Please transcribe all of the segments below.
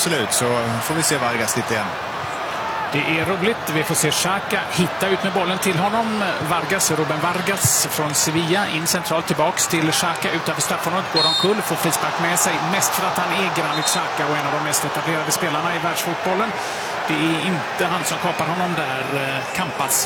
absolut. Så får vi se Vargas lite igen. Det är roligt. Vi får se Xhaka hitta ut med bollen till honom. Ruben Vargas från Sevilla in centralt tillbaks till Xhaka utanför straffområdet. Går omkull, får frispark med sig. Mest för att han är Granit Xhaka och en av de mest etablerade spelarna i världsfotbollen. Det är inte han som kapar honom där, Campas.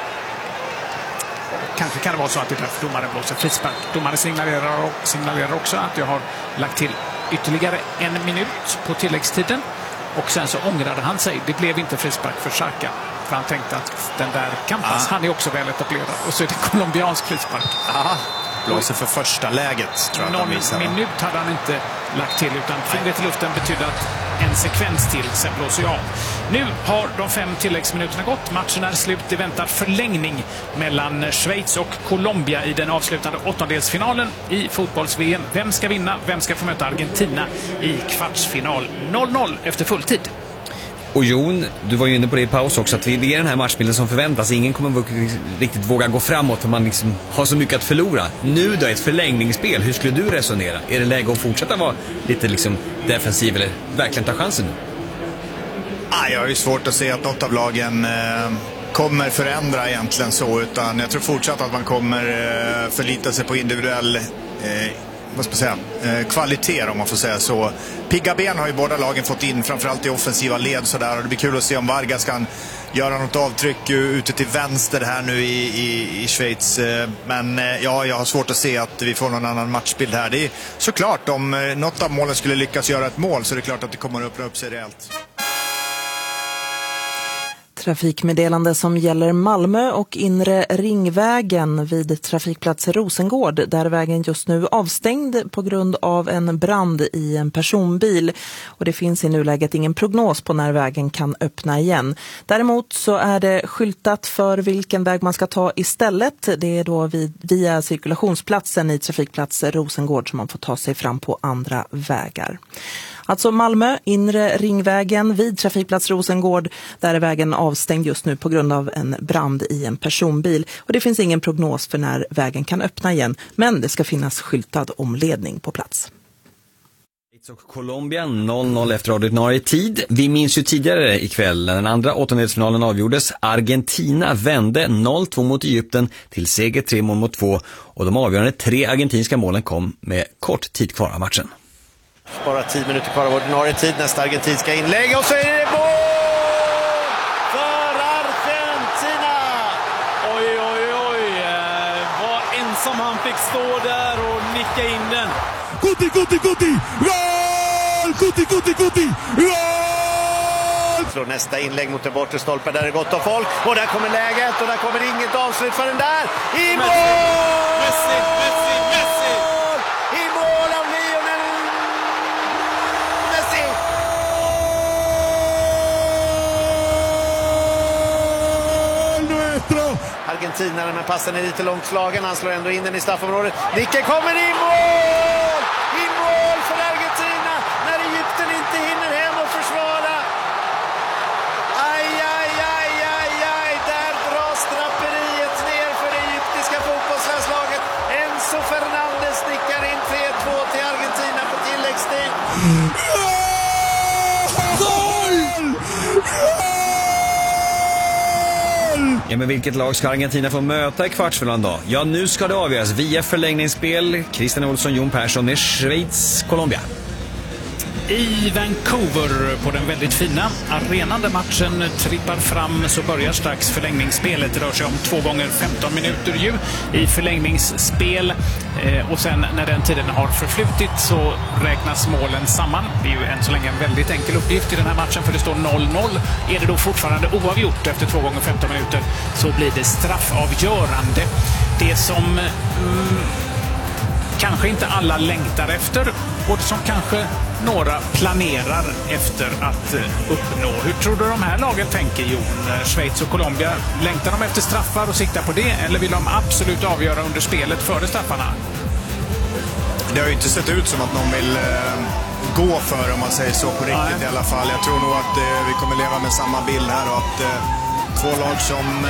Kanske kan det vara så att det är därför domaren blåser frispark. Domaren signalerar också att jag har lagt till ytterligare 1 minut på tilläggstiden. Och sen så ångrade han sig. Det blev inte frispark för Xhaka. För han tänkte att den där Campas, han är också väl etablerad. Och så är det colombiansk frispark. Aha. Blåser för första läget, tror jag. Någon minut hade han inte lagt till, utan fingret i luften betyder att en sekvens till, sen blåser jag av. Nu har de 5 tilläggsminuterna gått. Matchen är slut. Det väntar förlängning mellan Schweiz och Colombia i den avslutande åttondelsfinalen i fotbolls-VM. Vem ska vinna? Vem ska få möta Argentina i kvartsfinal? 0-0 efter fulltid. Och Jon, du var ju inne på det i paus också, att det är den här matchbilden som förväntas. Ingen kommer riktigt våga gå framåt för man liksom har så mycket att förlora. Nu då, ett förlängningsspel, hur skulle du resonera? Är det läge att fortsätta vara lite liksom defensiv eller verkligen ta chansen nu? Jag har ju svårt att se att något av lagen kommer förändra egentligen så, utan jag tror fortsatt att man kommer förlita sig på individuell vad ska man säga, kvaliteter, om man får säga så. Pigga ben har ju båda lagen fått in, framförallt i offensiva led så där, och det blir kul att se om Vargas kan göra något avtryck ute till vänster här nu i Schweiz. Men ja, jag har svårt att se att vi får någon annan matchbild här. Det är såklart, om något av målen skulle lyckas göra ett mål så är det klart att det kommer att öppna upp sig rejält. Trafikmeddelande som gäller Malmö och inre ringvägen vid trafikplats Rosengård, där vägen just nu avstängd på grund av en brand i en personbil. Och det finns i nuläget ingen prognos på när vägen kan öppna igen. Däremot så är det skyltat för vilken väg man ska ta istället. Det är då via cirkulationsplatsen i trafikplats Rosengård som man får ta sig fram på andra vägar. Alltså Malmö, inre ringvägen vid trafikplats Rosengård, där är vägen avstängd just nu på grund av en brand i en personbil. Och det finns ingen prognos för när vägen kan öppna igen, men det ska finnas skyltad omledning på plats. Och Colombia 0-0 efter ordinarie tid. Vi minns ju tidigare ikväll när den andra åttondelsfinalen avgjordes. Argentina vände 0-2 mot Egypten till seger 3-2 och de avgörande 3 argentinska målen kom med kort tid kvar av matchen. Bara 10 minuter kvar av ordinarie tid. Nästa argentinska inlägg och så är det mål för Argentina! Oj, oj, oj. Vad ensam han fick stå där och nicka in den. Guti! Gol! Guti! Gol! Slår nästa inlägg mot den bortre stolpen där det är gott om folk. Och där kommer läget och där kommer inget avslut för den där. I mål! Messi! I mål av Lionel Messi! Argentinaren, men passen är lite långt slagen. Han slår ändå in den i straffområdet. Nicken kommer i mål! I mål för Argentina när Egypten inte hinner hem och försvara. Aj. Där dras draperiet ner för det egyptiska fotbollslandslaget. Enzo Fernandez nickar in 3-2 till Argentina på tilläggstid. Ja, men vilket lag ska Argentina få möta i kvartsfinalen då? Ja, nu ska det avgöras via förlängningsspel. Christian Olsson, Jon Persson med Schweiz, Colombia. I Vancouver på den väldigt fina arenan där matchen trippar fram så börjar strax förlängningsspelet. Det rör sig om 2 gånger 15 minuter ju i förlängningsspel. Och sen när den tiden har förflutit så räknas målen samman. Det är ju än så länge en väldigt enkel uppgift i den här matchen, för det står 0-0. Är det då fortfarande oavgjort efter 2 gånger 15 minuter så blir det straffavgörande. Det som kanske inte alla längtar efter och som kanske några planerar efter att uppnå. Hur tror du de här lagen tänker, Jon? Schweiz och Colombia, längtar de efter straffar och siktar på det, eller vill de absolut avgöra under spelet före straffarna? Det har ju inte sett ut som att någon vill gå för, om man säger så, på riktigt. I alla fall. Jag tror nog att vi kommer leva med samma bild här och att 2 lag som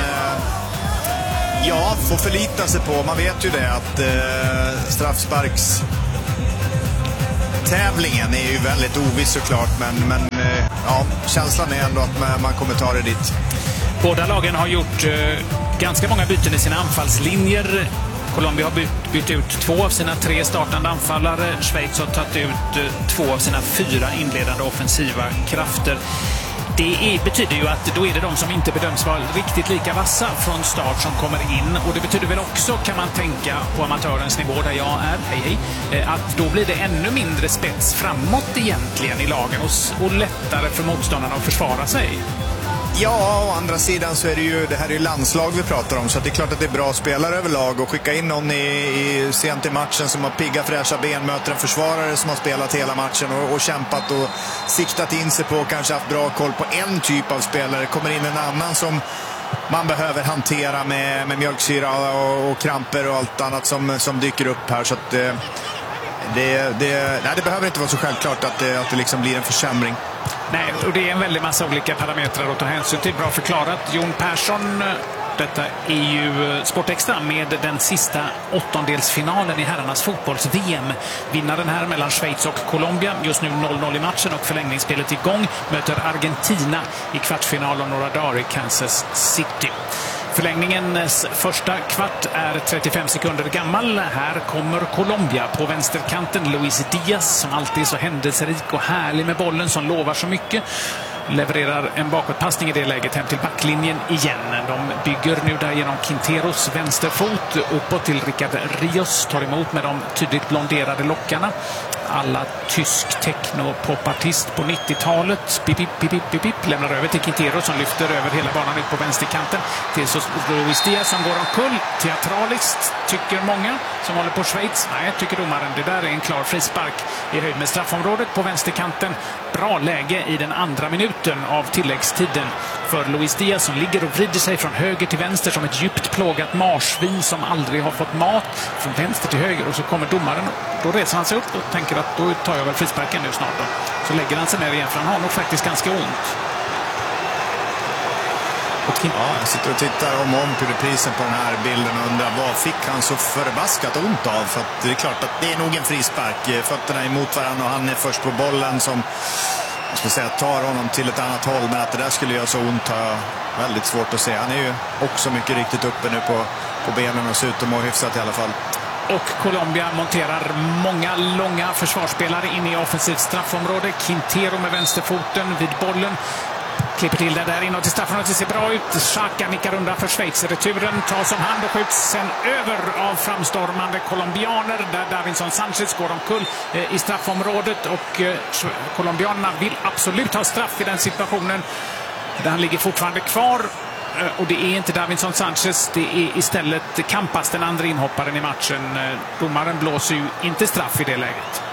får förlita sig på, man vet ju det, att straffsparks tävlingen är ju väldigt oviss såklart, men ja, känslan är ändå att man kommer ta det dit. Båda lagen har gjort ganska många byten i sina anfallslinjer. Colombia har bytt ut 2 av sina 3 startande anfallare. Schweiz har tagit ut 2 av sina 4 inledande offensiva krafter. Det betyder ju att då är det de som inte bedöms vara riktigt lika vassa från start som kommer in. Och det betyder väl också, kan man tänka, på amatörens nivå där jag är, att då blir det ännu mindre spets framåt egentligen i lagen och lättare för motståndarna att försvara sig. Ja, å andra sidan så är det här är ju landslag vi pratar om, så att det är klart att det är bra spelare överlag, och skicka in någon sent i matchen som har pigga fräscha ben, möter en försvarare som har spelat hela matchen och kämpat och siktat in sig på och kanske haft bra koll på en typ av spelare, kommer in en annan som man behöver hantera med mjölksyra och kramper och allt annat som dyker upp här, så att det behöver inte vara så självklart att det liksom blir en försämring. Nej, och det är en väldig massa olika parametrar att ta hänsyn till. Bra förklarat. Jon Persson, detta är ju Sportextra med den sista 8-delsfinalen i herrarnas fotbolls-VM. Vinnaren här mellan Schweiz och Colombia. Just nu 0-0 i matchen och förlängningsspelet igång. Möter Argentina i kvartsfinal om några dagar i Kansas City. Förlängningens första kvart är 35 sekunder gammal. Här kommer Colombia på vänsterkanten. Luis Diaz, som alltid är så händelserik och härlig med bollen, som lovar så mycket, levererar en bakåtpassning i det läget hem till backlinjen igen. De bygger nu där genom Quinteros vänsterfot uppåt till Rickard Rios, tar emot med de tydligt blonderade lockarna. Alla tysk techno-popartist på 90-talet. Pip, lämnar över till Quintero som lyfter över hela banan ut på vänsterkanten till Luis Diaz som går omkull. Teatraliskt, tycker många som håller på Schweiz. Nej, tycker domaren. Det där är en klar frispark i höjd med straffområdet på vänsterkanten. Bra läge i den andra minuten av tilläggstiden för Luis Diaz, som ligger och vrider sig från höger till vänster som ett djupt plågat marsvin som aldrig har fått mat, från vänster till höger, och så kommer domaren. Då reser han sig upp och tänker att då tar jag väl frisparken nu snart då. Så lägger han sig ner igen, för han har nog faktiskt ganska ont. Ja, jag sitter och tittar om på reprisen på den här bilden och undrar vad fick han så förbaskat ont av, för att det är klart att det är nog en frispark. Fötterna emot varandra och han är först på bollen som, jag ska säga, tar honom till ett annat håll, men att det där skulle göra så ont har jag väldigt svårt att se. Han är ju också mycket riktigt uppe nu på benen och ser ut att må hyfsat i alla fall. Och Colombia monterar många långa försvarsspelare in i offensivt straffområde. Quintero med vänsterfoten vid bollen. Klipper till det där inåt i straffområdet. Det ser bra ut. Xhaka nickar undan för Schweiz. Returen tas om hand och skjuts sen över av framstormande colombianer, där Davinson Sanchez går omkull i straffområdet. Och colombianerna vill absolut ha straff i den situationen. Där han ligger fortfarande kvar. Och det är inte Davinson Sanchez, det är istället Campas, den andra inhopparen i matchen. Domaren blåser ju inte straff i det läget.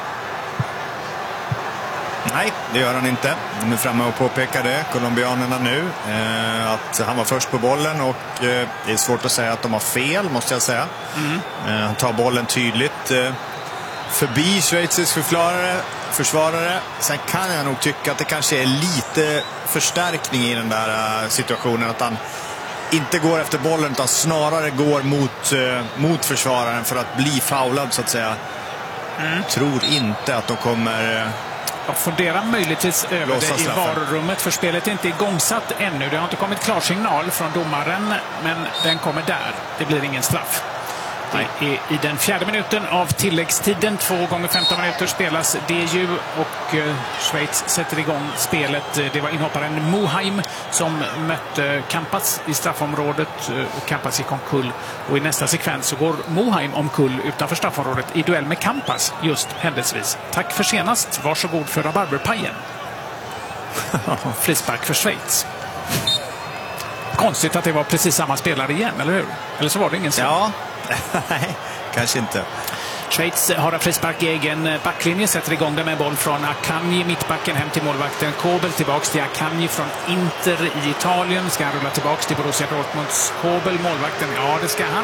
Nej, det gör han inte. De är framme och påpekar det, colombianerna nu, att han var först på bollen, och det är svårt att säga att de har fel, måste jag säga. Han tar bollen tydligt förbi Schweizisk försvarare. Sen kan jag nog tycka att det kanske är lite förstärkning i den där situationen, att han inte går efter bollen utan snarare går mot försvararen för att bli foulad, så att säga. Tror inte att de kommer... Jag funderar möjligtvis över det i varurummet, för spelet är inte igångsatt ännu. Det har inte kommit klar signal från domaren, men den kommer där. Det blir ingen straff. Det är i den 4:e minuten av tilläggstiden. 2 gånger 15 minuter spelas det ju, och Schweiz sätter igång spelet. Det var inhopparen Muheim som mötte Campas i straffområdet, och Campas gick omkull. Och i nästa sekvens så går Muheim omkull utanför straffområdet i duell med Campas, just händelsevis. Tack för senast. Varsågod för rabarberpajen. Frispark för Schweiz. Konstigt att det var precis samma spelare igen, eller hur? Eller så var det ingen sån. Ja, nej, kanske inte. Schweiz har en frispark i egen backlinje, sätter igång det med boll från Akanji, mittbacken, hem till målvakten Kobel, tillbaks till Akanji från Inter i Italien. Ska han rulla tillbaks till Borussia Dortmunds Kobel, målvakten? Ja, det ska han.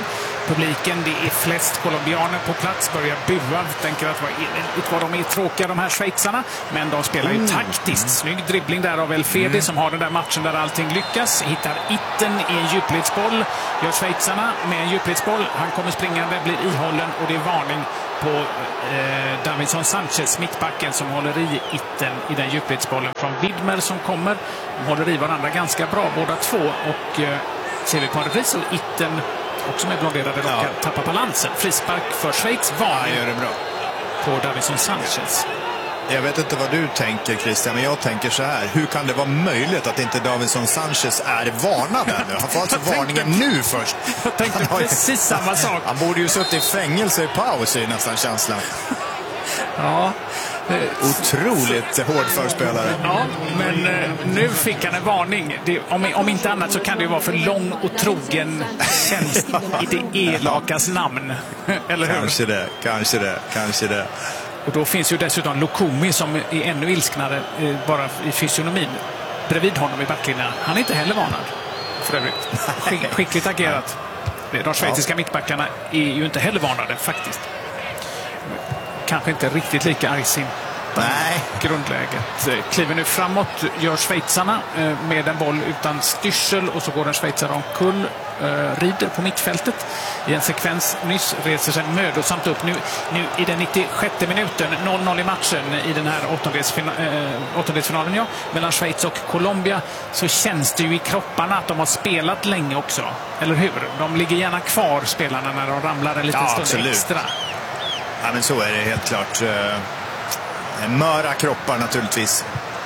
publiken. Det är flest colombianer på plats, börjar bua, tänker att vad de är tråkiga de här schweizarna. Men de spelar ju taktiskt. Snygg dribbling där av Elfedi som har den där matchen där allting lyckas. Hittar Itten i en djupledsboll. Gör schweizarna med en djupledsboll. Han kommer springande, blir ihållen och det är varning på Davinson Sanchez, mittbacken, som håller i Itten i den djupledsbollen från Widmer som kommer. De håller i varandra ganska bra båda två och ser vi på en repris och Itten också med blonderade lockar tappar balansen. Frispark för Schweiz, varning gör det bra på Davinson Sanchez. Jag vet inte vad du tänker, Christian, men jag tänker så här. Hur kan det vara möjligt att inte Davinson Sanchez är varnad nu? Han får alltså varningen nu först. Jag tänkte precis samma sak. Han borde ju suttit i fängelse i paus, är nästan känslan. Ja. Otroligt hård förspelare. Ja, men nu fick han en varning. Om inte annat så kan det ju vara för lång och trogen tjänst i det elakas namn. Eller hur? Kanske det. Och då finns ju dessutom Lukumi som är ännu ilsknare bara i fysionomin. Bredvid honom i backlinjen. Han är inte heller varnad. För övrigt. Skickligt agerat. De schweiziska mittbackarna är ju inte heller varnade faktiskt. Kanske inte riktigt lika argsinta. Nej. Grundläget. Kliver nu framåt, gör schweizarna med en boll utan styrsel och så går en schweizare omkull. Rider på mittfältet i en sekvens nyss, reser sig mödosamt upp nu i den 96 minuten, 0-0 i matchen i den här åttondelsfinalen mellan Schweiz och Colombia. Så känns det ju i kropparna att de har spelat länge också, eller hur? De ligger gärna kvar, spelarna, när de ramlar en liten stund absolut. Extra. Ja, men så är det helt klart. Möra kroppar naturligtvis.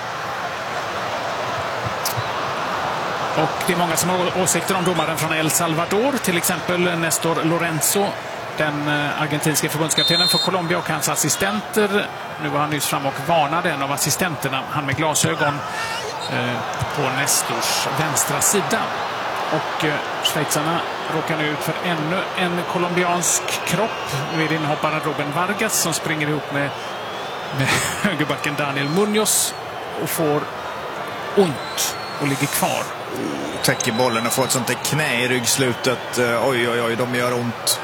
Och det är många som har åsikter om domaren från El Salvador. Till exempel Néstor Lorenzo, den argentinska förbundskaptenen för Colombia, och hans assistenter. Nu var han nyss fram och varnade en av assistenterna, han med glasögon, på Nestors vänstra sida. Och schweizarna råkar nu ut för ännu en colombiansk kropp. Nu är det inhopparen Ruben Vargas som springer ihop med högerbacken Daniel Munoz och får ont och ligger kvar. Täcker bollen och får ett sånt där knä i ryggslutet. Oj, de gör ont.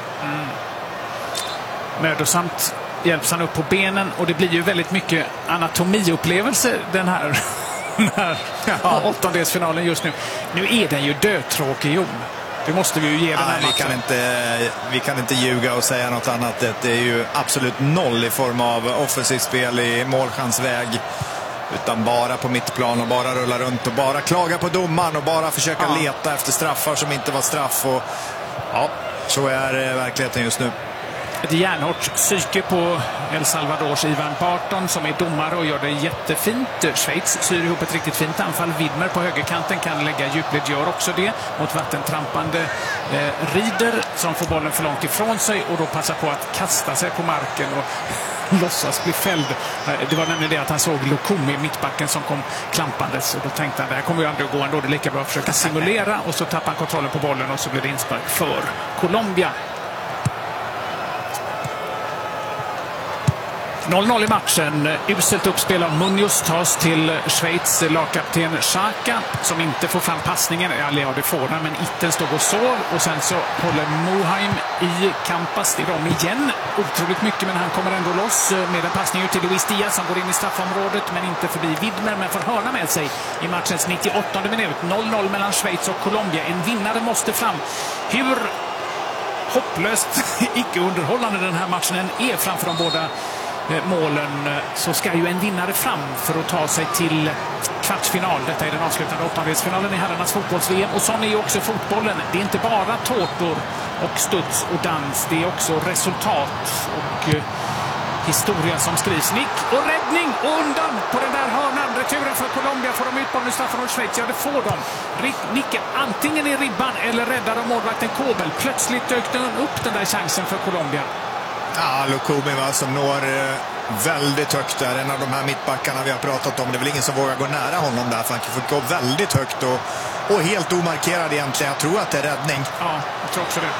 Mödosamt hjälps han upp på benen och det blir ju väldigt mycket anatomiupplevelse den här åttondelsfinalen just nu. Nu är den ju dödtråkig, Jon. Det måste vi ju ge den här matchen. Vi kan inte ljuga och säga något annat. Det är ju absolut noll i form av offensivt spel i målchansväg. Utan bara på mittplan och bara rulla runt och bara klaga på domaren och bara försöka leta efter straffar som inte var straff. Och, så är verkligheten just nu. Ett järnhårt psyke på El Salvadors Ivan Barton som är domare och gör det jättefint. Schweiz syr ihop ett riktigt fint anfall. Widmer på högerkanten kan lägga djupled, gör också det mot vattentrampande Rieder som får bollen för långt ifrån sig och då passar på att kasta sig på marken och låtsas bli fälld. Det var nämligen det att han såg Lukumi, mittbacken, som kom klampandes och då tänkte han, det här kommer ju aldrig att gå ändå, det är lika bra att försöka simulera, och så tappar han kontrollen på bollen och så blir det inspark för Colombia. 0-0 i matchen. Uselt uppspel av Munoz tas till Schweiz lagkapten Xhaka som inte får fram passningen. Ja, det får han, men Itten står och sov. Och sen så håller Moheim i Campas. Det är de igen. Otroligt mycket, men han kommer ändå loss med en passning ut till Luis Diaz som går in i straffområdet, men inte förbi Widmer, men får hörna med sig i matchens 98 minut. 0-0 mellan Schweiz och Colombia. En vinnare måste fram. Hur hopplöst icke-underhållande den här matchen är framför de båda målen, så ska ju en vinnare fram för att ta sig till kvartsfinal. Detta är den avslutande åttondelsfinalen i herrarnas fotbolls-VM, och sån är ju också fotbollen. Det är inte bara tårtor och studs och dans, det är också resultat och historia som skrivs. Nick och räddning och undan på den där hörnan. Returen för Colombia. Får de ut bollen straffområdet Schweiz? Ja, det får de. Nicken antingen i ribban eller räddar de målvakten Kobel. Plötsligt dök den upp den där chansen för Colombia. Ja, Lukumi som når väldigt högt där. En av de här mittbackarna vi har pratat om. Det är väl ingen som vågar gå nära honom där, för han får gå väldigt högt och helt omarkerad egentligen. Jag tror att det är räddning. Ja, jag tror också det.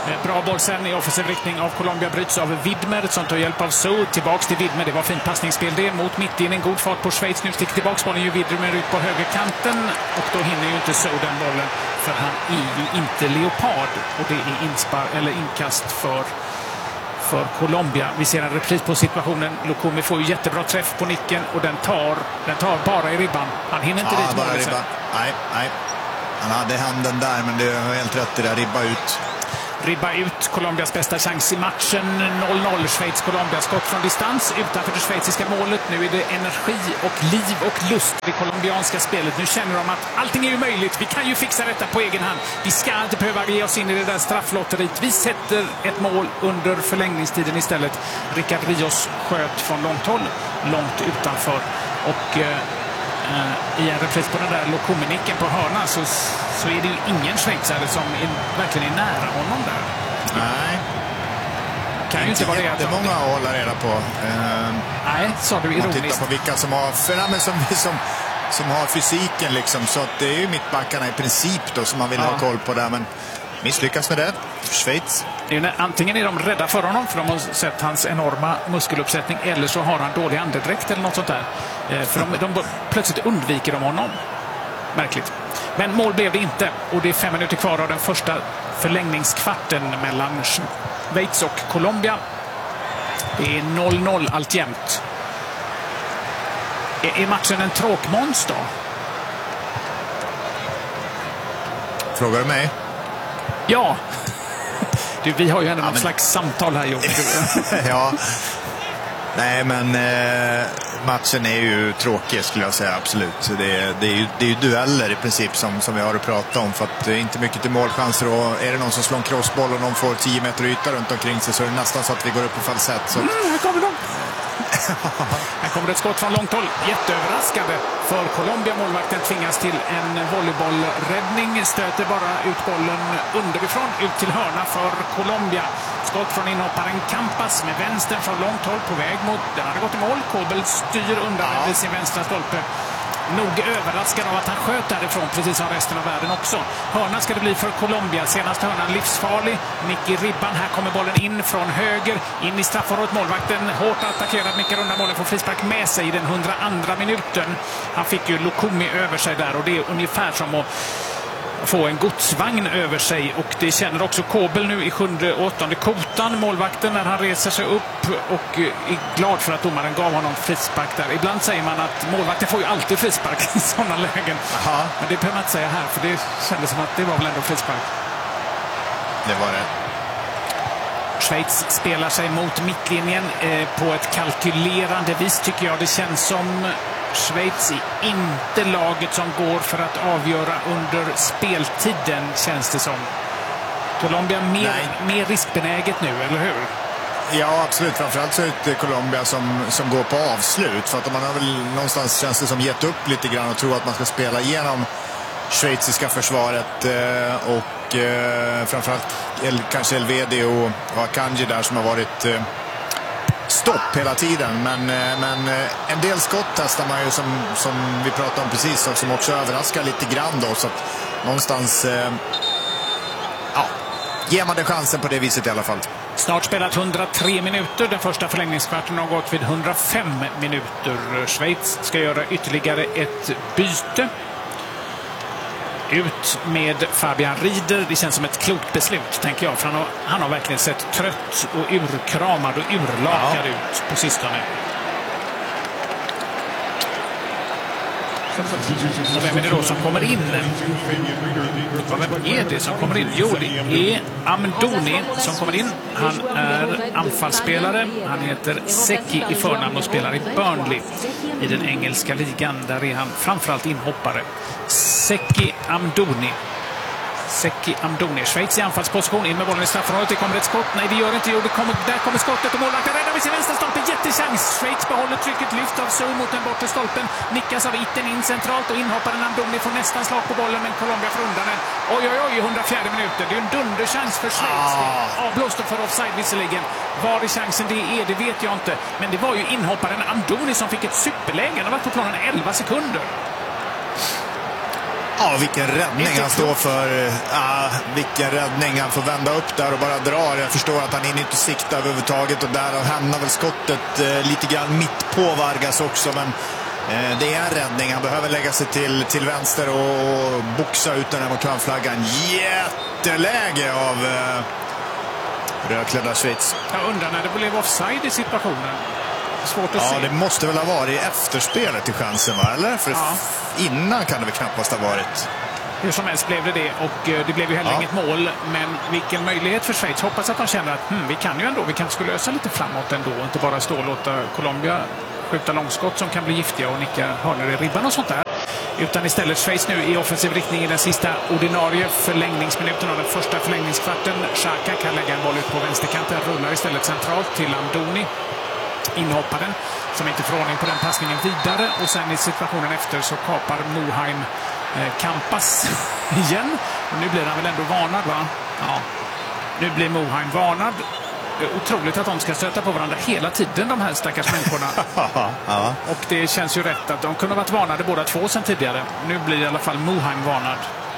Bra boll sen i offensiv riktning av Colombia, bryts av Widmer som tar hjälp av So. Tillbaks till Widmer, det var fint passningsspel det mot mitt in, en god fart på Schweiz. Nu sticker tillbaks bollen ju Widmer ut på högerkanten och då hinner ju inte So den bollen för han är ju inte leopard och det är inkast för Colombia. Vi ser en repris på situationen. Lukumi får ju jättebra träff på nicken och den tar bara i ribban. Han hinner inte dit bara ribban. Nej. Han hade handen där, men det är helt rätt i det. Ribba ut. Colombias bästa chans i matchen. 0-0. Schweiz-Colombia. Skott från distans utanför det schweiziska målet. Nu är det energi och liv och lust i det colombianska spelet. Nu känner de att allting är ju möjligt. Vi kan ju fixa detta på egen hand. Vi ska inte behöva ge oss in i det där strafflotteriet. Vi sätter ett mål under förlängningstiden istället. Rickard Rios sköt från långt håll. Långt utanför. Och i en repris på den där Lukumi-nicken på hörna så är det ju ingen schweizare som verkligen är nära honom där. Nej. Kan ju inte vara det. Det är många att hålla reda på. Nej, sa du ironiskt. Man tittar på vilka som har fysiken liksom. Så att det är ju mittbackarna i princip då som man vill ha koll på där. Men misslyckas med det. Schweiz. Antingen är de rädda för honom för de har sett hans enorma muskeluppsättning eller så har han dålig andedräkt eller något sånt där. För de plötsligt undviker de honom. Märkligt. Men mål blev det inte och det är 5 minuter kvar av den första förlängningskvarten mellan Schweiz och Colombia. Det är 0-0 alltjämt. Är matchen en tråkmåns då? Frågar du mig? Ja. Vi har ju ändå något slags samtal här, Jon. Ja. Nej, men matchen är ju tråkig skulle jag säga, absolut. Det är ju dueller i princip som vi har att prata om. För att det är inte mycket till målchanser och är det någon som slår en crossboll och någon får 10 meter yta runt omkring sig så är det nästan så att vi går upp i falsett. Så här kommer de. Här kommer ett skott från långt håll. Jätteöverraskande för Colombia. Målvakten tvingas till en volleybollräddning. Stöter bara ut bollen underifrån ut till hörna för Colombia. Skott från inhopparen Campas med vänstern från långt håll på väg mot... Den hade gått i mål. Kobel styr undan vid sin vänstra stolpe. Nog överraskad av att han sköt därifrån precis som resten av världen också. Hörna ska det bli för Colombia. Senast hörnan livsfarlig. Nick i ribban. Här kommer bollen in från höger. In i straffområdet. Målvakten hårt attackerad. Nickar undan bollen. Får frispark med sig i den 102:a minuten. Han fick ju Lukumi över sig där och det är ungefär som att få en godsvagn över sig och det känner också Kobel nu i 7:e och 8:e kotan, målvakten, när han reser sig upp och är glad för att domaren gav honom frispark där. Ibland säger man att målvakten får ju alltid frispark i sådana lägen. Aha. Men det behöver man inte säga här för det kändes som att det var väl ändå frispark. Det var det. Schweiz spelar sig mot mittlinjen på ett kalkylerande vis tycker jag. Det känns som Schweiz är inte laget som går för att avgöra under speltiden, känns det som. Colombia mer riskbenäget nu, eller hur? Ja, absolut. Framförallt så är det Colombia som går på avslut. För att man har väl någonstans, känns det som, gett upp lite grann och tror att man ska spela igenom schweiziska försvaret och framförallt kanske Elvedi och Akanji där som har varit stopp hela tiden. Men en del skott testar man ju som vi pratade om precis och som också överraskar lite grann då. Så att någonstans ger man det chansen på det viset i alla fall. Snart spelat 103 minuter. Den första förlängningskvarten har gått vid 105 minuter. Schweiz ska göra ytterligare ett byte. Ut med Fabian Rieder. Det känns som ett klokt beslut, tänker jag. För han har verkligen sett trött och urkramad och urlakad ut på sistone. Vem är det då som kommer in? Vem är det som kommer in? Jo, det är Amdouni som kommer in. Han är anfallsspelare. Han heter Seki i förnamn och spelar i Burnley i den engelska ligan. Där är han framförallt inhoppare. Seki Amdouni. Schweiz i anfallsposition, in med bollen i straffområdet. Det kommer ett skott. Nej, det gör inte. Där kommer skottet och målvakten räddar vid sin vänsterstolpe. Jättechans. Schweiz behåller trycket, lyft av So mot den bortre stolpen. Nickas av Itten in centralt och inhopparen Amdouni får nästan slag på bollen, men Colombia får undan den. Oj, 104 minuter. Det är en dunderchans för Schweiz. Avblåst för offside visserligen. Var är chansen det vet jag inte. Men det var ju inhopparen Amdouni som fick ett superläge. Han har varit på planen 11 sekunder. Ja, vilken räddning han står för. Vilken räddning. Han får vända upp där och bara drar. Jag förstår att han inte siktar överhuvudtaget. Och där hamnar väl skottet lite grann mitt på Vargas också. Men det är en räddning. Han behöver lägga sig till vänster och boxa ut den här mot hörnflaggan. Jätteläge av rödklädda Schweiz. Jag undrar när det blev offside i situationen. Svårt att se. Ja, det måste väl ha varit efterspelet i chansen, va? Eller? För innan kan det väl knappast ha varit. Hur som helst blev det och det blev ju heller inget mål. Men vilken möjlighet för Schweiz. Hoppas att de känner att vi kan ju ändå, vi kan skulle lösa lite framåt ändå. Inte bara stå och låta Colombia skjuta långskott som kan bli giftiga och nicka hörnor i ribban och sånt där. Utan istället Schweiz nu i offensiv riktning i den sista ordinarie förlängningsminuten av den första förlängningskvarten. Xhaka kan lägga en boll ut på vänsterkanten. Rullar istället centralt till Amdouni. Inhopparen som inte får ordning på den passningen vidare. Och sen i situationen efter så kapar Moheim Campas igen. Och nu blir han väl ändå varnad, va? Ja, nu blir Moheim varnad. Otroligt att de ska stöta på varandra hela tiden, de här stackars människorna. Och det känns ju rätt att de kunde ha varit varnade båda två sedan tidigare. Nu blir i alla fall Moheim varnad.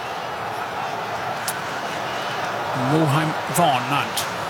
Moheim varnad.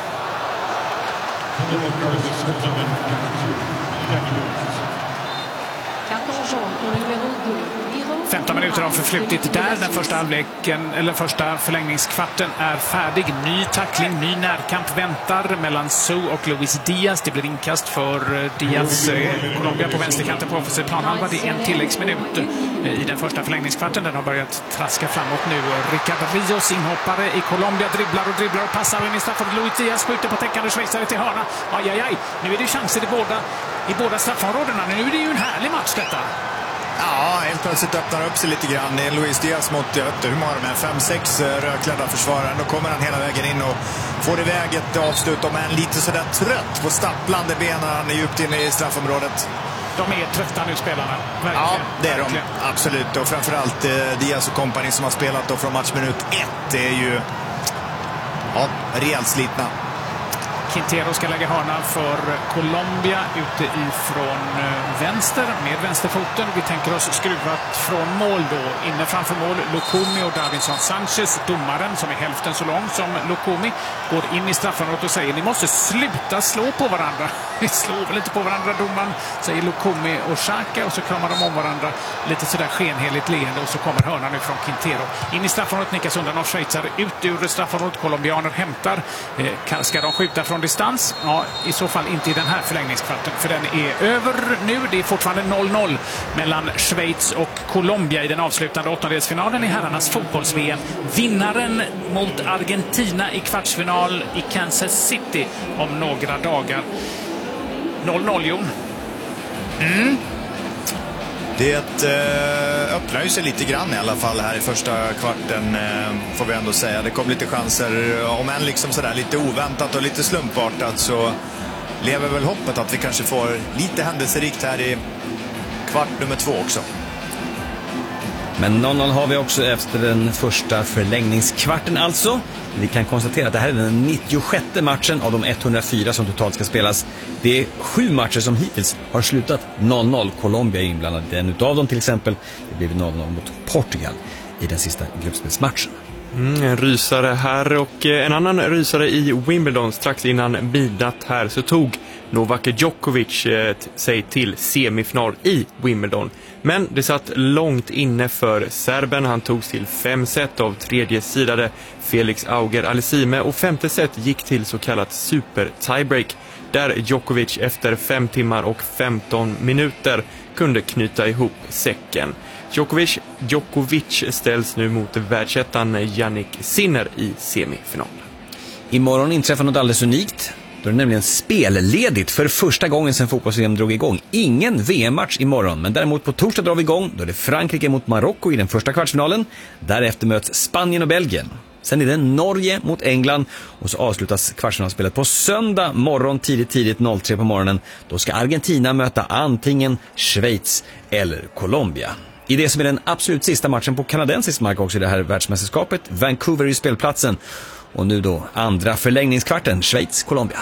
15 minuter har förflutit där. Den första halvleken, eller första förlängningskvarten är färdig. Ny tackling, ny närkamp väntar mellan Sou och Luis Diaz. Det blir inkast för Diaz. Colombia på vänsterkanten på offensiv planhalva. Det är en tilläggsminut i den första förlängningskvarten. Den har börjat traska framåt nu. Ricardo Rios, inhoppare i Colombia, dribblar och passar in i straffområdet. Luis Diaz skjuter på täckande schweizare till hörna. Aj. Nu är det chanser i båda straffområdena. Nu är det ju en härlig match detta. Ja, helt plötsligt öppnar upp sig lite grann. Det är Luis Diaz mot, jag vet inte hur många de är, 5-6 rödklädda försvarare. Då kommer han hela vägen in och får iväg ett avslut om en lite sådär trött på stapplande benen. Han är djupt inne i straffområdet. De är trötta nu, spelarna. Verkligen. Ja, det är de. Absolut. Och framförallt Diaz och kompani som har spelat då från matchminut 1. Det är ju rejält slitna. Quintero ska lägga hörna för Colombia ute ifrån vänster med vänsterfoten. Vi tänker oss skruvat från mål då. Inne framför mål Lukumi och Davinson Sanchez. Domaren som är hälften så lång som Lukumi går in i straffområdet och säger: ni måste sluta slå på varandra. Vi slår väl inte på varandra, domaren, säger Lukumi och Xhaka, och så kramar de om varandra lite sådär skenheligt leende, och så kommer hörnan nu från Quintero. In i straffområdet, nickas undan av schweizare, ut ur straffområdet. Colombianer hämtar. Ska de skjuta från distans? Ja, i så fall inte i den här förlängningskvarten, för den är över nu. Det är fortfarande 0-0 mellan Schweiz och Colombia i den avslutande åttondelsfinalen i herrarnas fotbolls-VM. Vinnaren mot Argentina i kvartsfinal i Kansas City om några dagar. 0-0, Jon. Det öppnar ju sig lite grann i alla fall här i första kvarten, får vi ändå säga. Det kom lite chanser, om än liksom sådär lite oväntat och lite slumpartat, så lever väl hoppet att vi kanske får lite händelserikt här i kvart nummer 2 också. Men 0-0 har vi också efter den första förlängningskvarten alltså. Vi kan konstatera att det här är den 96:e matchen av de 104 som totalt ska spelas. Det är 7 matcher som hittills har slutat 0-0. Colombia är inblandad i en utav dem till exempel. Det blev 0-0 mot Portugal i den sista gruppspelsmatchen. En rysare här, och en annan rysare i Wimbledon. Strax innan midnatt här så tog Novak Djokovic sig till semifinal i Wimbledon. Men det satt långt inne för serben. Han togs till 5 set av tredje sidade Felix Auger-Aliassime, och 5:e set gick till så kallat super tiebreak, där Djokovic efter 5 timmar och 15 minuter kunde knyta ihop säcken. Djokovic ställs nu mot världsettan Jannik Sinner i semifinal. Imorgon inträffar något alldeles unikt. Då är det nämligen spelledigt för första gången sedan fotbolls-VM drog igång. Ingen VM-match imorgon, men däremot på torsdag drar vi igång. Då är det Frankrike mot Marocko i den första kvartsfinalen. Därefter möts Spanien och Belgien. Sen är det Norge mot England, och så avslutas kvartsfinalspelet på söndag morgon tidigt 03 på morgonen. Då ska Argentina möta antingen Schweiz eller Colombia. I det som är den absolut sista matchen på kanadensisk mark också i det här världsmästerskapet, Vancouver i spelplatsen. Och nu då andra förlängningskvarten, Schweiz-Colombia.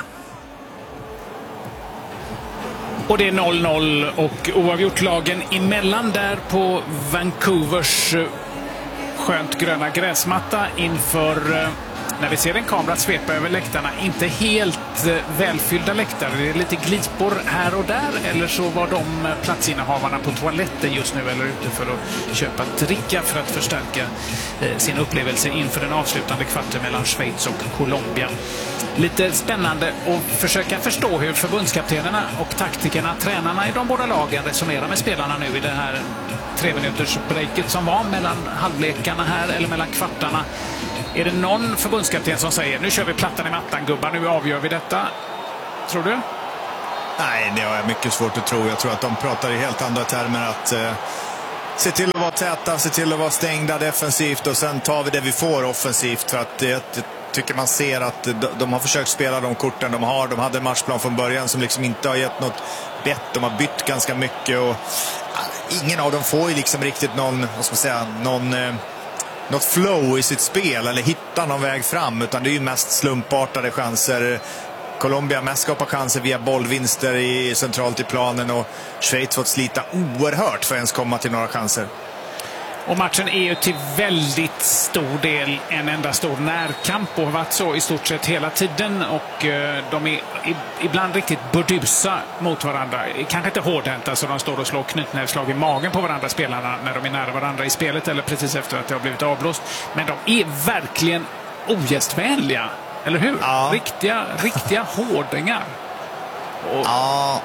Och det är 0-0 och oavgjort lagen emellan där på Vancouvers skönt gröna gräsmatta inför när vi ser en kamera svepa över läktarna. Inte helt välfyllda läktare. Det är lite glipor här och där. Eller så var de platsinnehavarna på toaletten just nu eller ute för att köpa dricka för att förstärka sin upplevelse inför den avslutande kvarten mellan Schweiz och Colombia. Lite spännande att försöka förstå hur förbundskaptenerna och taktikerna, tränarna i de båda lagen resonerar med spelarna nu i det här 3-minuters breaket som var mellan halvlekarna här eller mellan kvartarna. Är det någon förbundskapten som säger nu kör vi plattan i mattan gubbar, nu avgör vi detta? Tror du? Nej, det har jag mycket svårt att tro. Jag tror att de pratar i helt andra termer att se till att vara täta, se till att vara stängda defensivt och sen tar vi det vi får offensivt för att jag tycker man ser att de har försökt spela de korten de har. De hade en matchplan från början som liksom inte har gett något bett. De har bytt ganska mycket och ingen av dem får ju liksom riktigt någon, vad ska man säga, något flow i sitt spel eller hitta någon väg fram, utan det är ju mest slumpartade chanser. Colombia mest skapar chanser via bollvinster centralt i planen och Schweiz fått slita oerhört för att ens komma till några chanser. Och matchen är ju till väldigt stor del en enda stor närkamp och har varit så i stort sett hela tiden och de är ibland riktigt burdusa mot varandra. Kanske inte hårdhänta så de står och slår knytnävsslag i magen på varandra spelarna när de är nära varandra i spelet eller precis efter att det har blivit avblåst. Men de är verkligen ogästvänliga, eller hur? Ja. Riktiga hårdingar. Ja.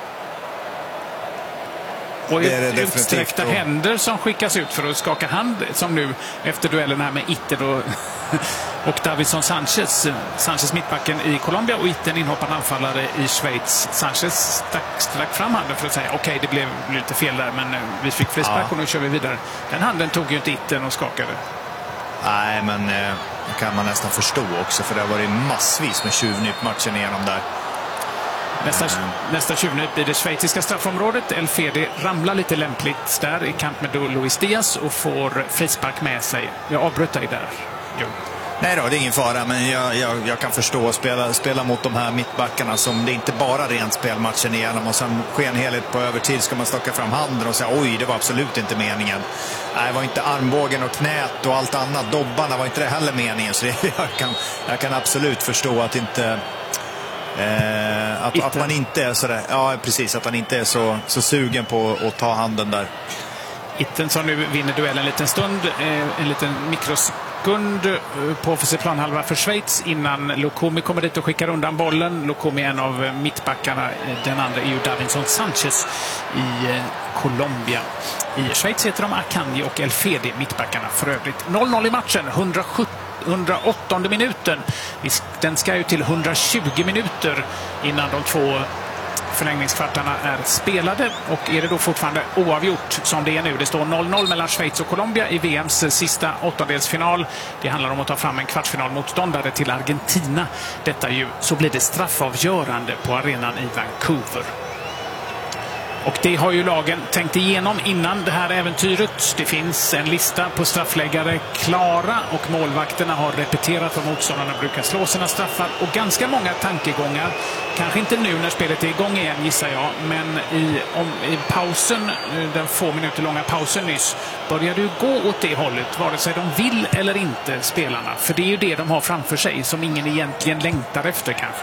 Och utsträckta händer som skickas ut för att skaka hand, som nu efter duellen här med Itten och Davinson Sanchez. Sanchez mittbacken i Colombia och Itten inhoppande anfallare i Schweiz. Sanchez stack fram handen för att säga okej, det blev lite fel där men vi fick frispark och nu kör vi vidare. Den handen tog ju inte Itten och skakade. Nej, men det kan man nästan förstå också för det har varit massvis med tjuvnyp matchen igenom där. Nästa tjuvnyp i det schweiziska straffområdet. El Fedi ramlar lite lämpligt där i kamp med Luis Diaz och får frispark med sig. Jag avbröt dig där. Jo. Nej då, det är ingen fara, men jag kan förstå spela mot de här mittbackarna som det inte bara rent spelmatchen igenom och sen skenheligt på övertid ska man stocka fram handen och säga oj, det var absolut inte meningen. Nej, det var inte armbågen och knät och allt annat. Dobbarna var inte det heller meningen, så jag kan absolut förstå att inte... Att man inte är sådär, ja precis, att han inte är så sugen på att ta handen där. Itten som nu vinner duellen en liten stund, en liten mikrosekund på offensiv planhalva för Schweiz innan Lukumi kommer dit och skickar undan bollen. Lukumi är en av mittbackarna, den andra är ju Davinson Sanchez i Colombia. I Schweiz heter de Akanji och El Fedi, mittbackarna för övrigt. 0-0 i matchen, 108 minuten. Den ska ju till 120 minuter innan de två förlängningskvartarna är spelade och är det då fortfarande oavgjort som det är nu. Det står 0-0 mellan Schweiz och Colombia i VMs sista åttondelsfinal. Det handlar om att ta fram en kvartsfinalmotståndare till Argentina. Detta ju, så blir det straffavgörande på arenan i Vancouver. Och det har ju lagen tänkt igenom innan det här äventyret. Det finns en lista på straffläggare klara och målvakterna har repeterat vad motståndarna brukar slå sina straffar. Och ganska många tankegångar, kanske inte nu när spelet är igång igen gissar jag, men i pausen, den få minuter långa pausen nyss, börjar du gå åt det hållet, vare sig de vill eller inte spelarna. För det är ju det de har framför sig som ingen egentligen längtar efter kanske.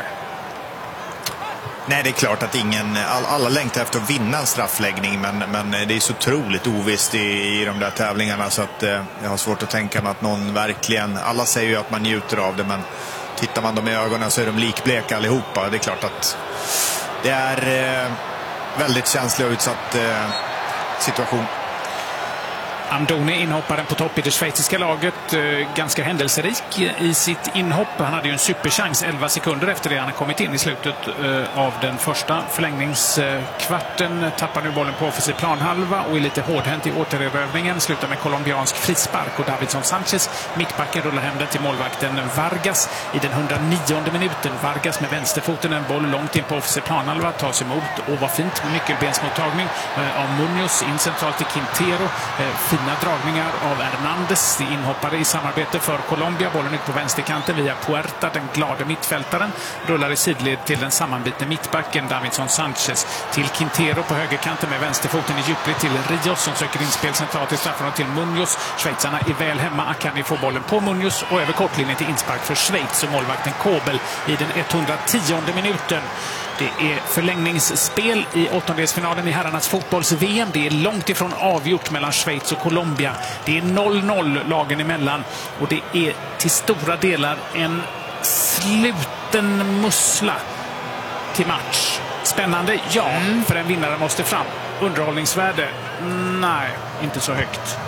Nej, det är klart att alla längtar efter att vinna en straffläggning, men det är så otroligt ovisst i de där tävlingarna så att jag har svårt att tänka mig att någon verkligen, alla säger ju att man njuter av det, men tittar man dem i ögonen så är de likbleka allihopa. Det är klart att det är väldigt känslig och utsatt situation. Amdoni, inhopparen på topp i det schweiziska laget, ganska händelserik i sitt inhopp. Han hade ju en superchans 11 sekunder efter det han kommit in i slutet av den första förlängningskvarten. Tappar nu bollen på offensiv planhalva och är lite hårdhänt i återerövringen. Slutar med colombiansk frispark och Davinson Sanchez, mittbacken, rullar hem den till målvakten Vargas i den 109:e minuten. Vargas med vänsterfoten, en boll långt in på offensiv planhalva, tas emot och var fint med nyckelbensmottagning av Munoz in centralt till Quintero. Fina Fina dragningar av Hernandez, inhoppare i samarbete för Colombia. Bollen ut på vänsterkanten via Puerta, den glade mittfältaren. Rullar i sidled till den sammanbitne mittbacken Davinson Sanchez. Till Quintero på högerkanten med vänsterfoten i djupled till Rios som söker inspel centralt i straffområdet till Munoz. Schweizarna är väl hemma. Akanji får bollen på Munoz och över kortlinjen till inspark för Schweiz och målvakten Kobel i den 110:e minuten. Det är förlängningsspel i åttondelsfinalen i herrarnas fotbolls-VM. Det är långt ifrån avgjort mellan Schweiz och Colombia. Det är 0-0 lagen emellan och det är till stora delar en sluten mussla till match. Spännande, ja, för en vinnare måste fram. Underhållningsvärde? Nej, inte så högt.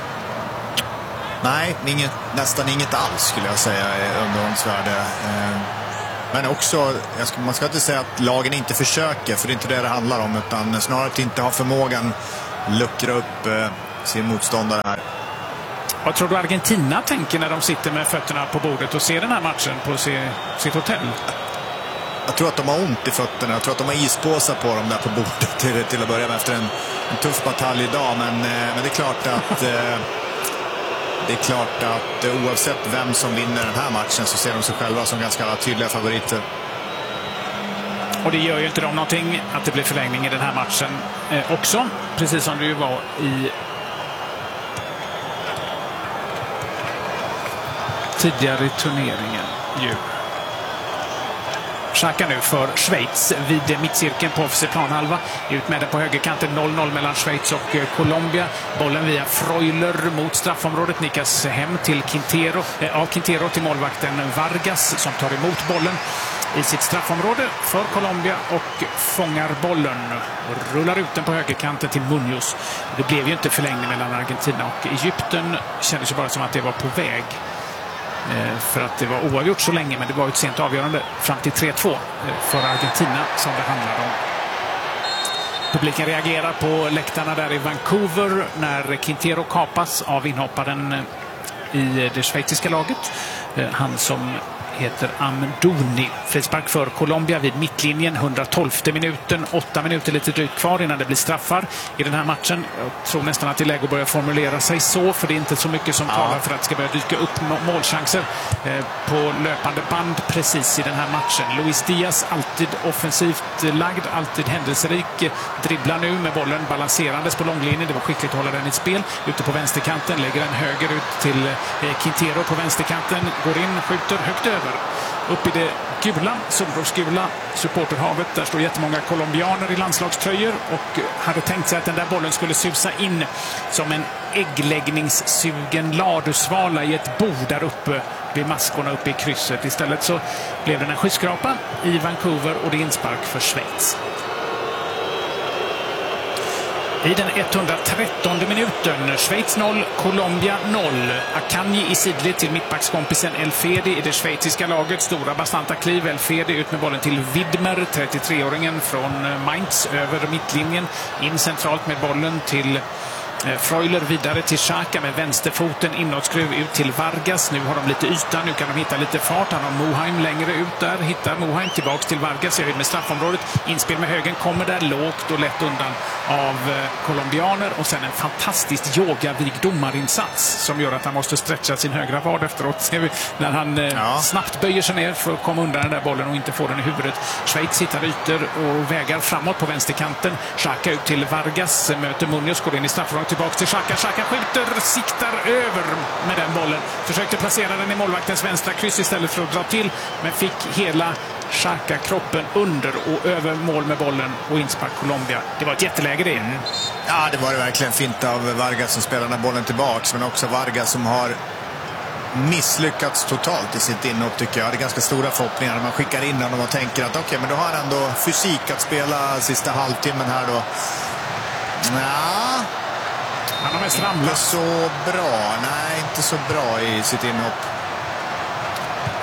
Nej, nästan inget alls skulle jag säga underhållningsvärde. Men också, man ska inte säga att lagen inte försöker, för det är inte det handlar om, utan snarare att inte ha förmågan luckra upp sin motståndare här. Vad tror du Argentina tänker när de sitter med fötterna på bordet och ser den här matchen på sitt hotell? Jag tror att de har ont i fötterna. Jag tror att de har ispåsar på dem där på bordet till att börja med efter en tuff batalj idag. Men det är klart att... Det är klart att oavsett vem som vinner den här matchen så ser de sig själva som ganska tydliga favoriter. Och det gör ju inte de någonting att det blir förlängning i den här matchen också. Precis som det ju var i tidigare i turneringen. Xhaka nu för Schweiz vid mittcirkeln på offensiv planhalva. Ut med den på högerkanten, 0-0 mellan Schweiz och Colombia. Bollen via Freuler mot straffområdet nickas hem till Quintero till målvakten Vargas som tar emot bollen i sitt straffområde för Colombia och fångar bollen och rullar ut den på högerkanten till Munoz. Det blev ju inte förlängning mellan Argentina och Egypten. Kändes ju bara som att det var på väg. För att det var oavgjort så länge, men det var ett sent avgörande fram till 3-2 för Argentina som det handlar om. Publiken reagerar på läktarna där i Vancouver när Quintero kapas av inhopparen i det schweiziska laget. Han som heter Amdouni. Frispark för Colombia vid mittlinjen, 112:e minuten. 8 minuter lite drygt kvar innan det blir straffar i den här matchen. Jag tror nästan att det är läge att börja formulera sig så, för det är inte så mycket som talar för att det ska börja dyka upp målchanser på löpande band precis i den här matchen. Luis Diaz, alltid offensivt lagd, alltid händelserik, dribblar nu med bollen balanserandes på långlinjen. Det var skickligt att hålla den i spel. Ute på vänsterkanten, lägger den höger ut till Quintero på vänsterkanten, går in, skjuter högt över. Upp i det gula, solrosgula supporterhavet. Där står jättemånga colombianer i landslagströjor och hade tänkt sig att den där bollen skulle susa in som en äggläggningssugen ladusvala i ett bord där uppe vid maskorna uppe i krysset. Istället så blev det en skyskrapa i Vancouver och det är inspark för Schweiz. I den 113:e minuten, Schweiz 0, Colombia 0. Akanji i sidled till mittbackskompisen El Fedi i det schweiziska laget. Stora bastanta kliv, El Fedi ut med bollen till Widmer, 33-åringen från Mainz, över mittlinjen. In centralt med bollen till Freuler, vidare till Xhaka med vänsterfoten, inåtskruv ut till Vargas. Nu har de lite yta, nu kan de hitta lite fart. Han har Moheim längre ut där, hittar Moheim tillbaks till Vargas, är med straffområdet. Inspel med högen kommer där lågt och lätt undan av colombianer och sen en fantastiskt yogavig domarinsats som gör att han måste stretcha sin högra vad efteråt när han snabbt böjer sig ner för att komma undan den där bollen och inte få den i huvudet. Schweiz hittar ytor och vägar framåt på vänsterkanten. Xhaka ut till Vargas, möter Munoz, går in i straffområdet, tillbaka till Xhaka. Xhaka skjuter, siktar över med den bollen. Försökte placera den i målvaktens vänstra kryss istället för att dra till, men fick hela Xhaka-kroppen under och över mål med bollen och inspark Colombia. Det var ett jätteläge det. Ja, det var det verkligen fint av Vargas som spelar den här bollen tillbaks, men också Vargas som har misslyckats totalt i sitt inhopp, tycker jag. Det är ganska stora förhoppningar när man skickar in honom och tänker att okej, men då har han ändå fysik att spela sista halvtimmen här då. Ja, han har mest ramlat. Så bra. Nej, inte så bra i sitt inhopp.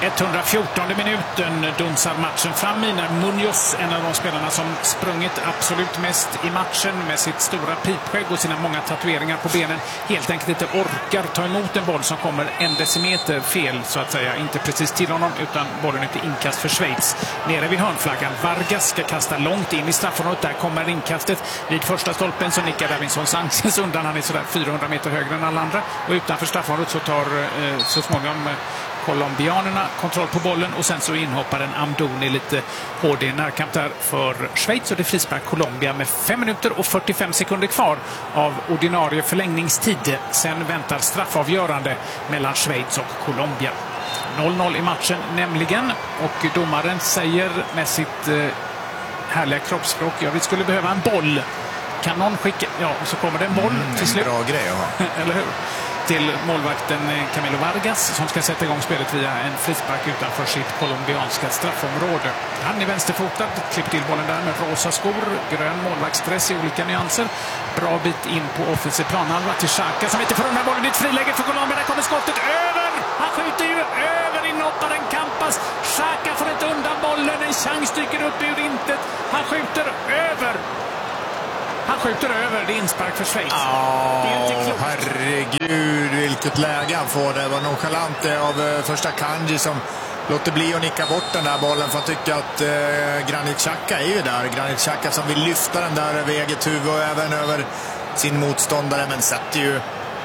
114 minuten dunsar matchen fram i när Munoz, en av de spelarna som sprungit absolut mest i matchen med sitt stora pipskägg och sina många tatueringar på benen, helt enkelt inte orkar ta emot en boll som kommer en decimeter fel så att säga. Inte precis till honom utan bollen ut i inkast för Schweiz. Nere vid hörnflaggan. Vargas ska kasta långt in i straffområdet. Där kommer inkastet. Vid första stolpen så nickar Davinson Sanchez undan. Han är sådär 400 meter högre än alla andra. Och utanför straffområdet så tar så småningom colombianerna kontroll på bollen och sen så inhoppar en Amdouni lite hård i närkamp där för Schweiz och det frispark Colombia med 5 minuter och 45 sekunder kvar av ordinarie förlängningstid. Sen väntar straffavgörande mellan Schweiz och Colombia. 0-0 i matchen nämligen och domaren säger med sitt härliga kroppsspråk, vi skulle behöva en boll. Kan någon skicka? Ja, och så kommer det en boll till slut. Bra grej att ha. Eller hur? Till målvakten Camilo Vargas som ska sätta igång spelet via en frispark utanför sitt colombianska straffområde. Han är vänsterfotad, klipper till bollen där med rosa skor, grön målvaktsdress i olika nyanser. Bra bit in på offensiv planhalva till Xhaka som inte får undan bollen. Det är ett friläge för Colombia, där kommer skottet över! Han skjuter ju över inhopparen Campas. Xhaka får inte undan bollen, en chans dyker upp ur intet. Han skjuter över! Det är inspark för Schweiz. Det är inte klokt. Herregud, vilket läge han får. Det var nonchalant av första Kanji som låter bli att nicka bort den där bollen för att tycka att Granit Xhaka är ju där. Granit Xhaka som vill lyfta den där över eget huvud och även över sin motståndare, men sätter ju...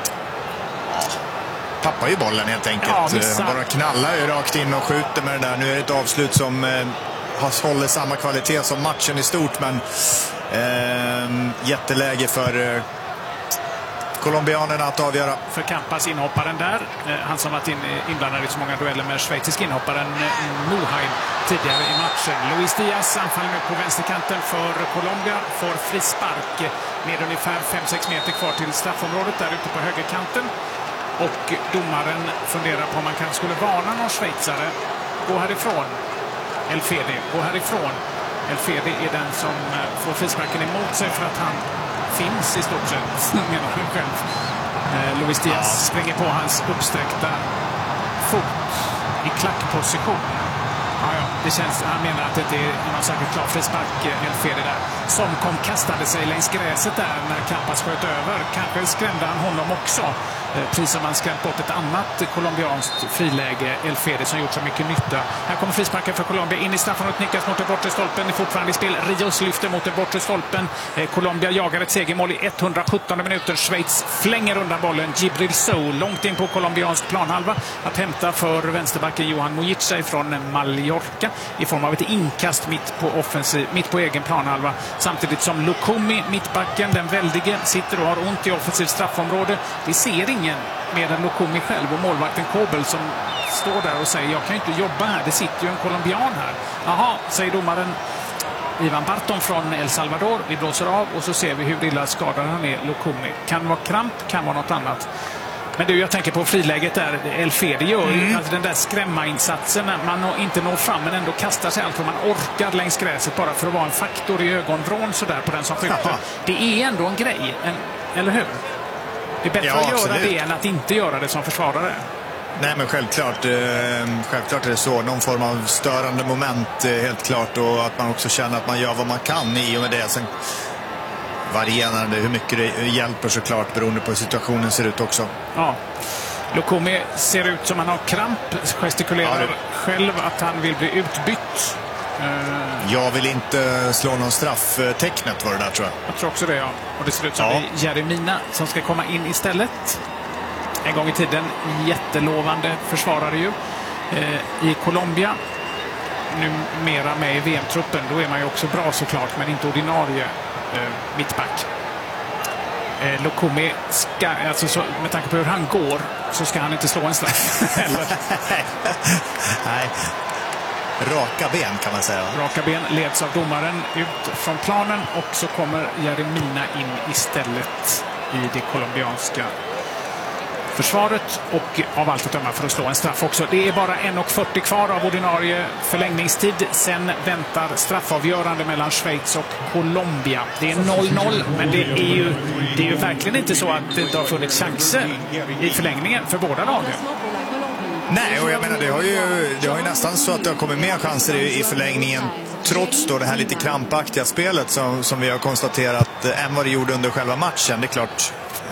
tappar ju bollen helt enkelt. Han bara knallar ju rakt in och skjuter med den där. Nu är det ett avslut som håller samma kvalitet som matchen i stort, men jätteläge för colombianerna att avgöra. För Campas inhopparen där, han som varit inblandad i så många dueller med schweizisk inhopparen Mulheim tidigare i matchen. Luis Diaz anfaller nu på vänsterkanten för Colombia, får frispark med ungefär 5-6 meter kvar till straffområdet där ute på högerkanten. Och domaren funderar på om man kanske skulle varna någon schweizare. Gå härifrån. El Fede, gå härifrån. El Fede är den som får frisparken emot sig för att han finns i stort sett, menar han själv. Luis Diaz springer på hans uppsträckta fot i klackposition. Det känns, han menar att det inte är någon särskilt klar frispark, El Fede där. Som kastade sig längs gräset där när Campas sköt över. Kanske skrämde han honom också. Precis som han skrämt bort ett annat colombianskt friläge, El Fede, som gjort så mycket nytta. Här kommer frisparken för Colombia in i straffområdet, nickas mot den bortre stolpen. Är fortfarande i spel. Rios lyfter mot den bortre stolpen. Colombia jagar ett segermål i 117 minuter. Schweiz flänger undan bollen. Djibril Sow långt in på colombiansk planhalva att hämta för vänsterbacken Johan Mojica från Mallorca i form av ett inkast mitt på egen planhalva. Samtidigt som Lukumi, mittbacken, den väldige, sitter och har ont i offensivt straffområde. Det ser ingen med en Lukumi själv och målvakten Kobel som står där och säger jag kan ju inte jobba här, det sitter ju en colombian här. Jaha, säger domaren Ivan Barton från El Salvador. Vi blåser av och så ser vi hur illa skadad han är, Lukumi. Kan vara kramp, kan vara något annat. Men du, jag tänker på friläget där El Fede gör alltså den där skrämmainsatsen när man inte når fram men ändå kastar sig allt vad man orkar längs gräset bara för att vara en faktor i ögonvrån sådär på den som skjuter. Det är ändå en grej, eller hur? Det är bättre att göra det än att inte göra det som försvarare. Nej, men självklart är det så. Någon form av störande moment helt klart, och att man också känner att man gör vad man kan i och med det. Sen varierande hur mycket det hjälper såklart beroende på hur situationen ser ut också. Ja. Lukumi ser ut som han har kramp, gestikulerar själv att han vill bli utbytt. Jag vill inte slå någon strafftecknet var det där, tror jag. Jag tror också det, ja. Och det ser ut som det är Jeremina som ska komma in istället. En gång i tiden jättelovande försvarare ju i Colombia. Numera med i VM-truppen, då är man ju också bra såklart, men inte ordinarie mittback. Lukumi ska, alltså så, med tanke på hur han går så ska han inte slå en straff. Nej. Raka ben kan man säga. Raka ben leds av domaren ut från planen och så kommer Jeremina in istället i det colombianska försvaret och av allt att döma för att slå en straff också. Det är bara 1:40 kvar av ordinarie förlängningstid. Sen väntar straffavgörande mellan Schweiz och Colombia. Det är 0-0, men det är ju verkligen inte så att det inte har funnits chanser i förlängningen för båda lagen. Nej, och jag menar det har ju nästan så att det har kommit mer chanser i förlängningen trots då det här lite krampaktiga spelet som vi har konstaterat än vad det gjorde under själva matchen. Det är klart.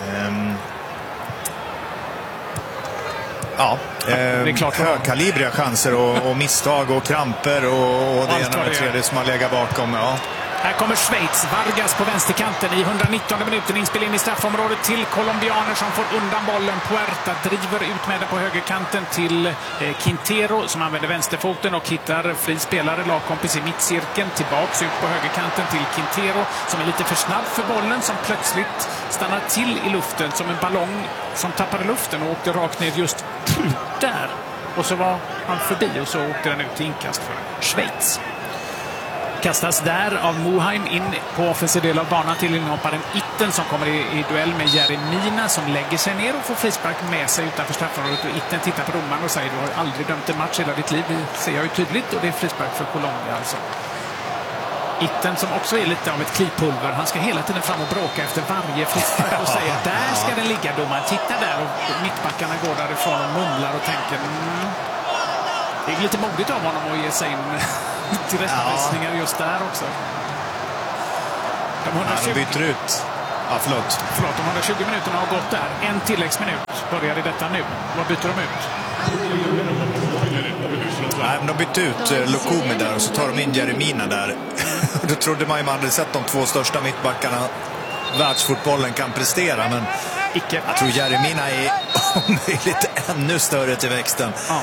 Det är klart högkalibriga chanser och misstag och kramper och det ena med tredje som har legat bakom. Ja. Här kommer Schweiz, Vargas på vänsterkanten i 119 minuten, inspel in i straffområdet till colombianer som får undan bollen. Puerta driver ut med den på högerkanten till Quintero som använder vänsterfoten och hittar fri spelare, lagkompis i mittcirkeln, tillbaks ut på högerkanten till Quintero som är lite för snabb för bollen, som plötsligt stannar till i luften som en ballong som tappade luften och åkte rakt ner just där. Och så var han förbi och så åkte den ut till inkast för Schweiz. Kastas där av Moheim in på offensiv del av banan till inhopparen Itten som kommer i duell med Jeremina som lägger sig ner och får frispark med sig utanför straffområdet. Och Itten tittar på domaren och säger: du har aldrig dömt en match hela ditt liv. Det ser jag ju tydligt, och det är frispark för Colombia alltså. Itten som också är lite av ett klipulver. Han ska hela tiden fram och bråka efter varje frispark och säga: där ska den ligga, domaren. Titta där, och mittbackarna går därifrån och mumlar och tänker det är lite modigt av honom att ge sig in till rättvisningar just där också. De byter ut. Förlåt, de 120 minuterna har gått där. En tilläggsminut börjar i detta nu. Vad byter de ut? Nej, men de bytte ut Lokumi där och så tar de in Jeremina där. Då trodde man hade sett de två största mittbackarna världsfotbollen kan prestera, men icke. Jag tror Jeremina är om möjligt ännu större till växten. Ja.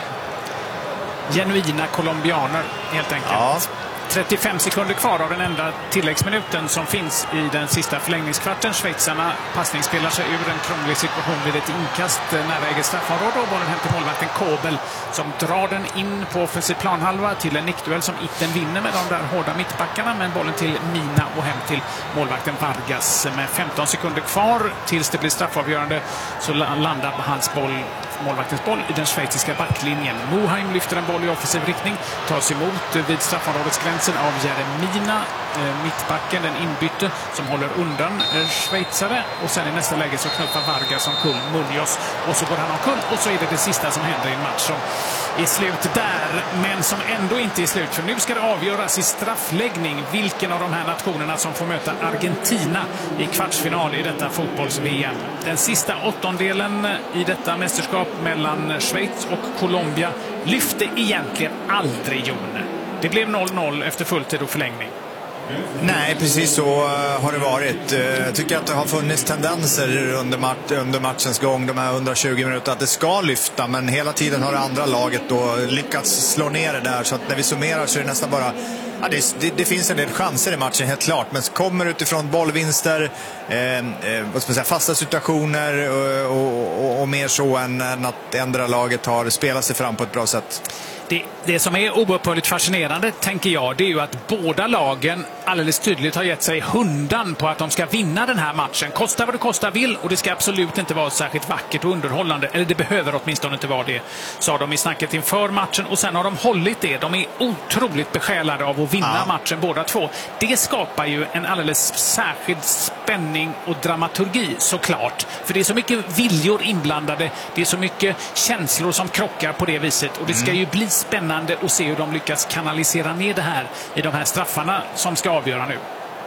Genuina colombianer helt enkelt. Ja. 35 sekunder kvar av den enda tilläggsminuten som finns i den sista förlängningskvarten. Schweizarna passningsspelar sig ur en krånglig situation vid ett inkast nära eget straffområde och bollen hem till målvakten Kobel som drar den in på offensiv planhalva till en nickduell som Itten vinner med de där hårda mittbackarna, men bollen till Mina och hem till målvakten Vargas. Med 15 sekunder kvar tills det blir straffavgörande så landar hans boll, målvaktens boll, i den schweiziska backlinjen. Moheim lyfter en boll i offensiv riktning, tas emot vid straffområdesgränsen av Jeremina, mittbacken, den inbytte som håller undan schweizare, och sen i nästa läge så knuffar Vargas som kull Munoz och så går han omkull, och så är det sista som händer i en match som är slut där, men som ändå inte är slut, för nu ska det avgöras i straffläggning vilken av de här nationerna som får möta Argentina i kvartsfinal i detta fotbolls-VM. Den sista åttondelen i detta mästerskap mellan Schweiz och Colombia lyfte egentligen aldrig, Jon. Det blev 0-0 efter fulltid och förlängning. Nej, precis så har det varit. Jag tycker att det har funnits tendenser under matchens gång, de här 120 minuter, att det ska lyfta, men hela tiden har det andra laget då lyckats slå ner det där, så att när vi summerar så är det nästan bara det finns en del chanser i matchen, helt klart, men kommer utifrån bollvinster, vad ska man säga, fasta situationer och mer så än att ändra laget har spelat sig fram på ett bra sätt. Det som är oupphörligt fascinerande, tänker jag, det är ju att båda lagen alldeles tydligt har gett sig hundan på att de ska vinna den här matchen. Kosta vad det kosta vill, och det ska absolut inte vara särskilt vackert och underhållande. Eller det behöver åtminstone inte vara det, sa de i snacket inför matchen. Och sen har de hållit det. De är otroligt besjälade av att vinna matchen båda två. Det skapar ju en alldeles särskild spänning och dramaturgi, såklart. För det är så mycket viljor inblandade. Det är så mycket känslor som krockar på det viset. Och det ska ju bli spännande att se hur de lyckas kanalisera ner det här i de här straffarna som ska avgöra nu.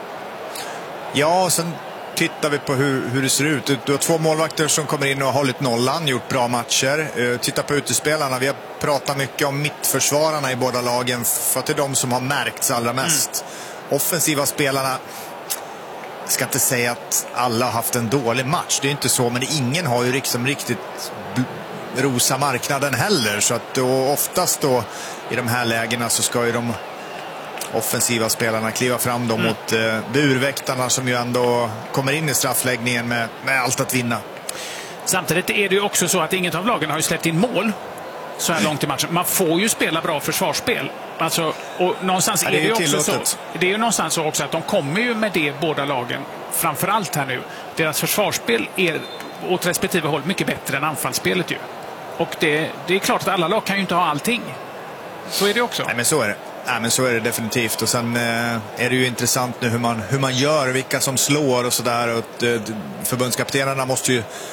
Ja, sen tittar vi på hur det ser ut. Du har två målvakter som kommer in och har hållit nollan, gjort bra matcher. Titta på utespelarna. Vi har pratat mycket om mittförsvararna i båda lagen, för att det är de som har märkts allra mest. Offensiva spelarna, jag ska inte säga att alla har haft en dålig match, det är inte så, men ingen har ju liksom riktigt rosa marknaden heller, så att då, oftast då i de här lägena så ska ju de offensiva spelarna kliva fram då mot burväktarna som ju ändå kommer in i straffläggningen med allt att vinna. Samtidigt är det ju också så att inget av lagen har ju släppt in mål så här långt i matchen. Man får ju spela bra försvarsspel. Alltså, och någonstans är det ju också så. Det är ju någonstans så också att de kommer ju med det, båda lagen. Framförallt här nu. Deras försvarsspel är åt respektive håll mycket bättre än anfallsspelet ju. Och det är klart att alla lag kan ju inte ha allting. Så är det också. Nej, men så är det. Nej, men så är det definitivt. Och sen är det ju intressant nu hur man gör, vilka som slår och sådär. Och förbundskaptenerna måste ju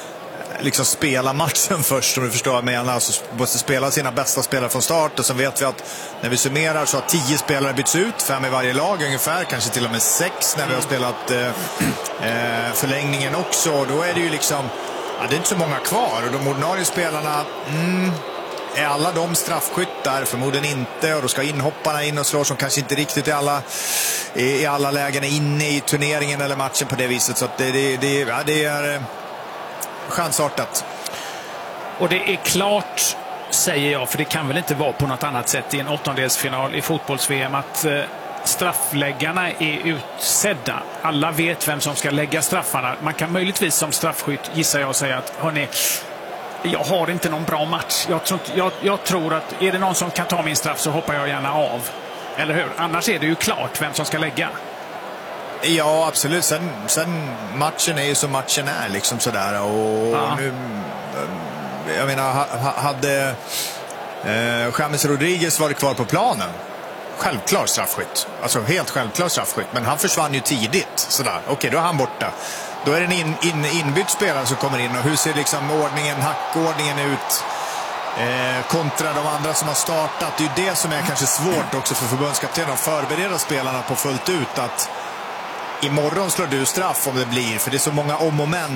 liksom spela matchen först, om du förstår vad jag menar. Alltså måste spela sina bästa spelare från start, och sen vet vi att när vi summerar så har 10 spelare bytts ut, 5 i varje lag ungefär, kanske till och med 6 när vi har spelat förlängningen också. Och då är det ju liksom, det är inte så många kvar, och de ordinarie spelarna är alla de straffskyttar? Förmodligen inte, och då ska inhopparna in och slå som kanske inte riktigt i alla lägen är inne i turneringen eller matchen på det viset, så att det är chansartat. Och det är klart, säger jag, för det kan väl inte vara på något annat sätt i en åttondelsfinal i fotbolls-VM, att straffläggarna är utsedda. Alla vet vem som ska lägga straffarna. Man kan möjligtvis som straffskytt, gissar jag, säga att hörni, jag har inte någon bra match. Jag tror att är det någon som kan ta min straff så hoppar jag gärna av. Eller hur? Annars är det ju klart vem som ska lägga. Ja, absolut. Sen matchen är ju som matchen är liksom sådär. Och nu, jag menar, hade James Rodriguez varit kvar på planen, självklar straffskytt. Alltså helt självklar straffskytt. Men han försvann ju tidigt. Sådär. Okej, då är han borta. Då är det en inbytt spelare som kommer in. Och hur ser liksom hackordningen ut kontra de andra som har startat? Det är ju det som är kanske svårt också för förbundskaptenen, att förbereda spelarna på fullt ut, att imorgon slår du straff om det blir. För det är så många om och men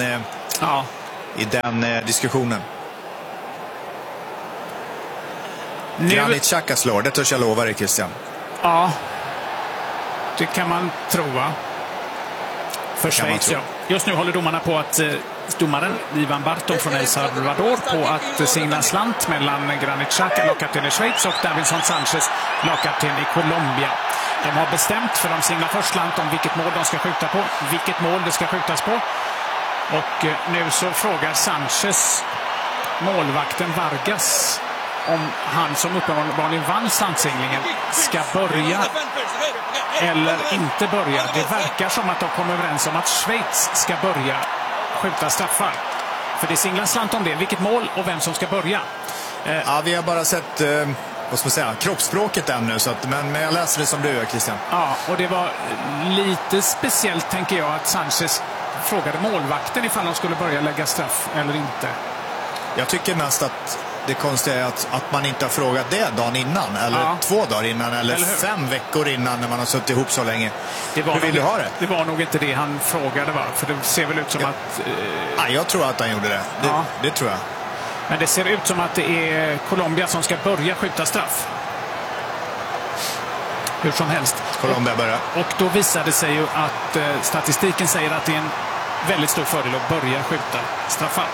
i den diskussionen. Granit Xhaka slår, det törs jag lova dig, Christian. Ja, det kan man tro, va? För Schweiz, ja. Just nu håller domarna på att domaren Ivan Barton från El Salvador på att signa slant mellan Granit Xhaka, lagkapten i Schweiz, och Davinson Sanchez, lagkapten i Colombia. De har bestämt, för de signar först slant om vilket mål de ska skjuta på, vilket mål det ska skjutas på. Och nu så frågar Sanchez målvakten Vargas om han, som uppenbarligen vann slantsinglingen, ska börja eller inte börja. Det verkar som att de kommer överens om att Schweiz ska börja skjuta straffar. För det singlar slant om det, vilket mål och vem som ska börja. Ja, vi har bara sett vad ska man säga, kroppsspråket ännu, så att, men jag läser det som du gör, Christian. Ja, och det var lite speciellt, tänker jag, att Sanchez frågade målvakten ifall de skulle börja lägga straff eller inte. Jag tycker mest att det konstiga är att man inte har frågat det dagen innan, eller 2 dagar innan, eller 5 veckor innan, när man har suttit ihop så länge. Hur vill du ha det? Det var nog inte det han frågade, va? För det ser väl ut som att... jag tror att han gjorde det. Det tror jag. Men det ser ut som att det är Colombia som ska börja skjuta straff. Hur som helst. Colombia börjar. Och då visade det sig ju att statistiken säger att det är en väldigt stor fördel att börja skjuta straffar.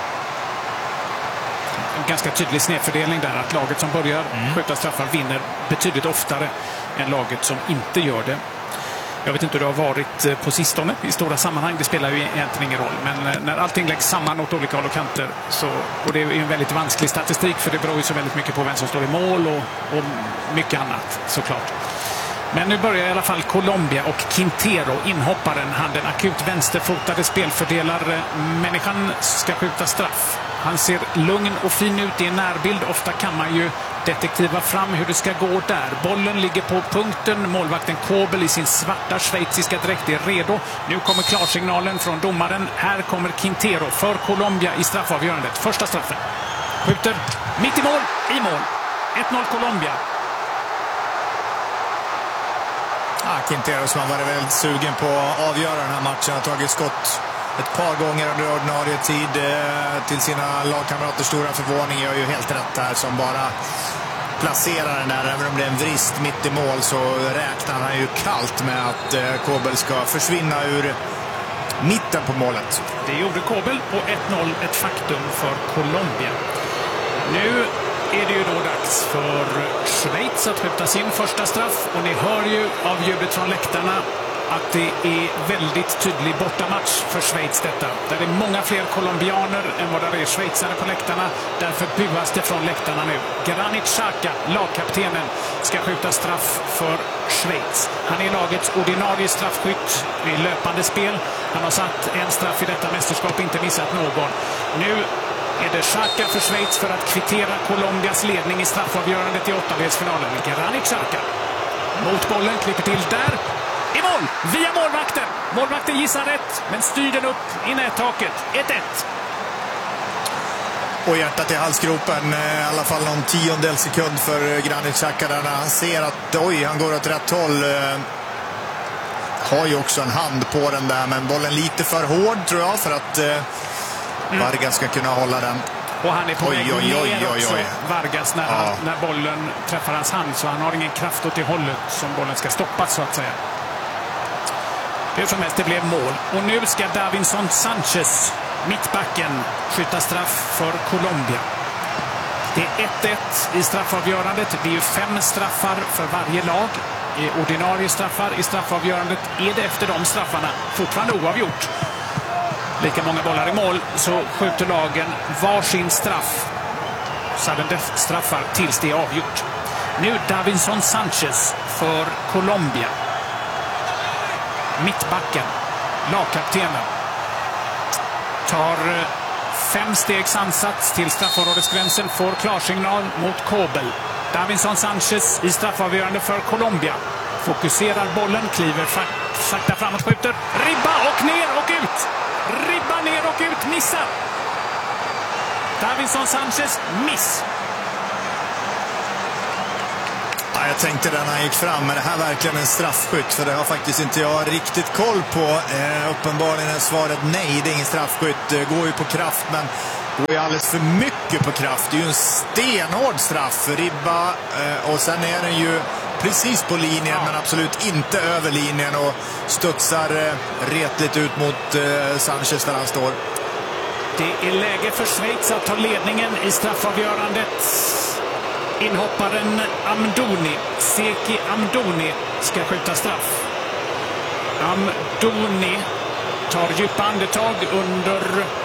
En ganska tydlig snedfördelning där, att laget som börjar skjuta straffar vinner betydligt oftare än laget som inte gör det. Jag vet inte hur det har varit på sistone i stora sammanhang, det spelar ju egentligen ingen roll. Men när allting läggs samman åt olika håll och kanter, och det är en väldigt vansklig statistik, för det beror ju så väldigt mycket på vem som står i mål och mycket annat, såklart. Men nu börjar i alla fall Colombia, och Quintero, inhopparen, han den akut vänsterfotade spelfördelare människan, ska skjuta straff. Han ser lugn och fin ut i en närbild. Ofta kan man ju detektiva fram hur det ska gå där. Bollen ligger på punkten. Målvakten Kobel i sin svarta schweiziska dräkt är redo. Nu kommer klarsignalen från domaren. Här kommer Quintero för Colombia i straffavgörandet. Första straffen. Skjuter mitt i mål. 1-0 Colombia. Quintero, som har varit väldigt sugen på att avgöra den här matchen, har tagit skott ett par gånger under ordinarie tid, till sina lagkamraters stora förvåning. Gör ju helt rätt här, som bara placerar den där. Även om det är en vrist mitt i mål, så räknar han ju kallt med att Kobel ska försvinna ur mitten på målet. Det gjorde Kobel, på 1-0 ett faktum för Colombia. Nu är det ju då dags för Schweiz att skjuta sin första straff, och ni hör ju av ljudet från läktarna att det är väldigt tydlig bortamatch för Schweiz detta. Där är många fler colombianer än vad det är schweizare på läktarna. Därför buas det från läktarna nu. Granit Xhaka, lagkaptenen, ska skjuta straff för Schweiz. Han är lagets ordinarie straffskytt i löpande spel. Han har satt en straff i detta mästerskap, inte missat någon. Nu är det Xhaka för Schweiz för att kvittera Colombias ledning i straffavgörandet i åttondelsfinalen. Granit Xhaka mot bollen, klipper till där. I mål, via målvakten. Målvakten gissar rätt, men styr den upp i nättaket. 1-1. Och hjärtat i halsgropen, i alla fall någon 10:e sekund för Granit Xhaka där när han ser att han går åt rätt håll. Har ju också en hand på den där, men bollen lite för hård tror jag för att Vargas ska kunna hålla den. Och han är på väg ner också, Vargas, när bollen träffar hans hand, så han har ingen kraft åt det hållet som bollen ska stoppas så att säga. Hur som helst, det blev mål. Och nu ska Davinson Sanchez, mittbacken, skjuta straff för Colombia. Det är 1-1 i straffavgörandet. Det är ju 5 straffar för varje lag. I ordinarie straffar. I straffavgörandet är det efter de straffarna fortfarande oavgjort. Lika många bollar i mål, så skjuter lagen varsin straff. Sudden death-straffar tills det är avgjort. Nu Davinson Sanchez för Colombia. Mittbacken, lagkaptenen, tar 5 stegs ansats till straffområdesgränsen, får klarsignal mot Kobel. Davinson Sanchez i straffavgörande för Colombia. Fokuserar bollen, kliver sakta framåt, skjuter. Ribba och ner och ut! Ribba ner och ut, missar! Davinson Sanchez, miss. Ja, jag tänkte när han gick fram, men det här är verkligen en straffskytt, för det har faktiskt inte jag riktigt koll på. Uppenbarligen är svaret nej, det är ingen straffskytt. Det går ju på kraft, men går ju alldeles för mycket på kraft. Det är ju en stenhård straff, ribba, och sen är den ju precis på linjen, men absolut inte över linjen, och studsar retligt ut mot Sanchez där han står. Det är läge för Schweiz att ta ledningen i straffavgörandet. Inhopparen Amdouni, Seki Amdouni, ska skjuta straff. Amdouni tar djupa andetag under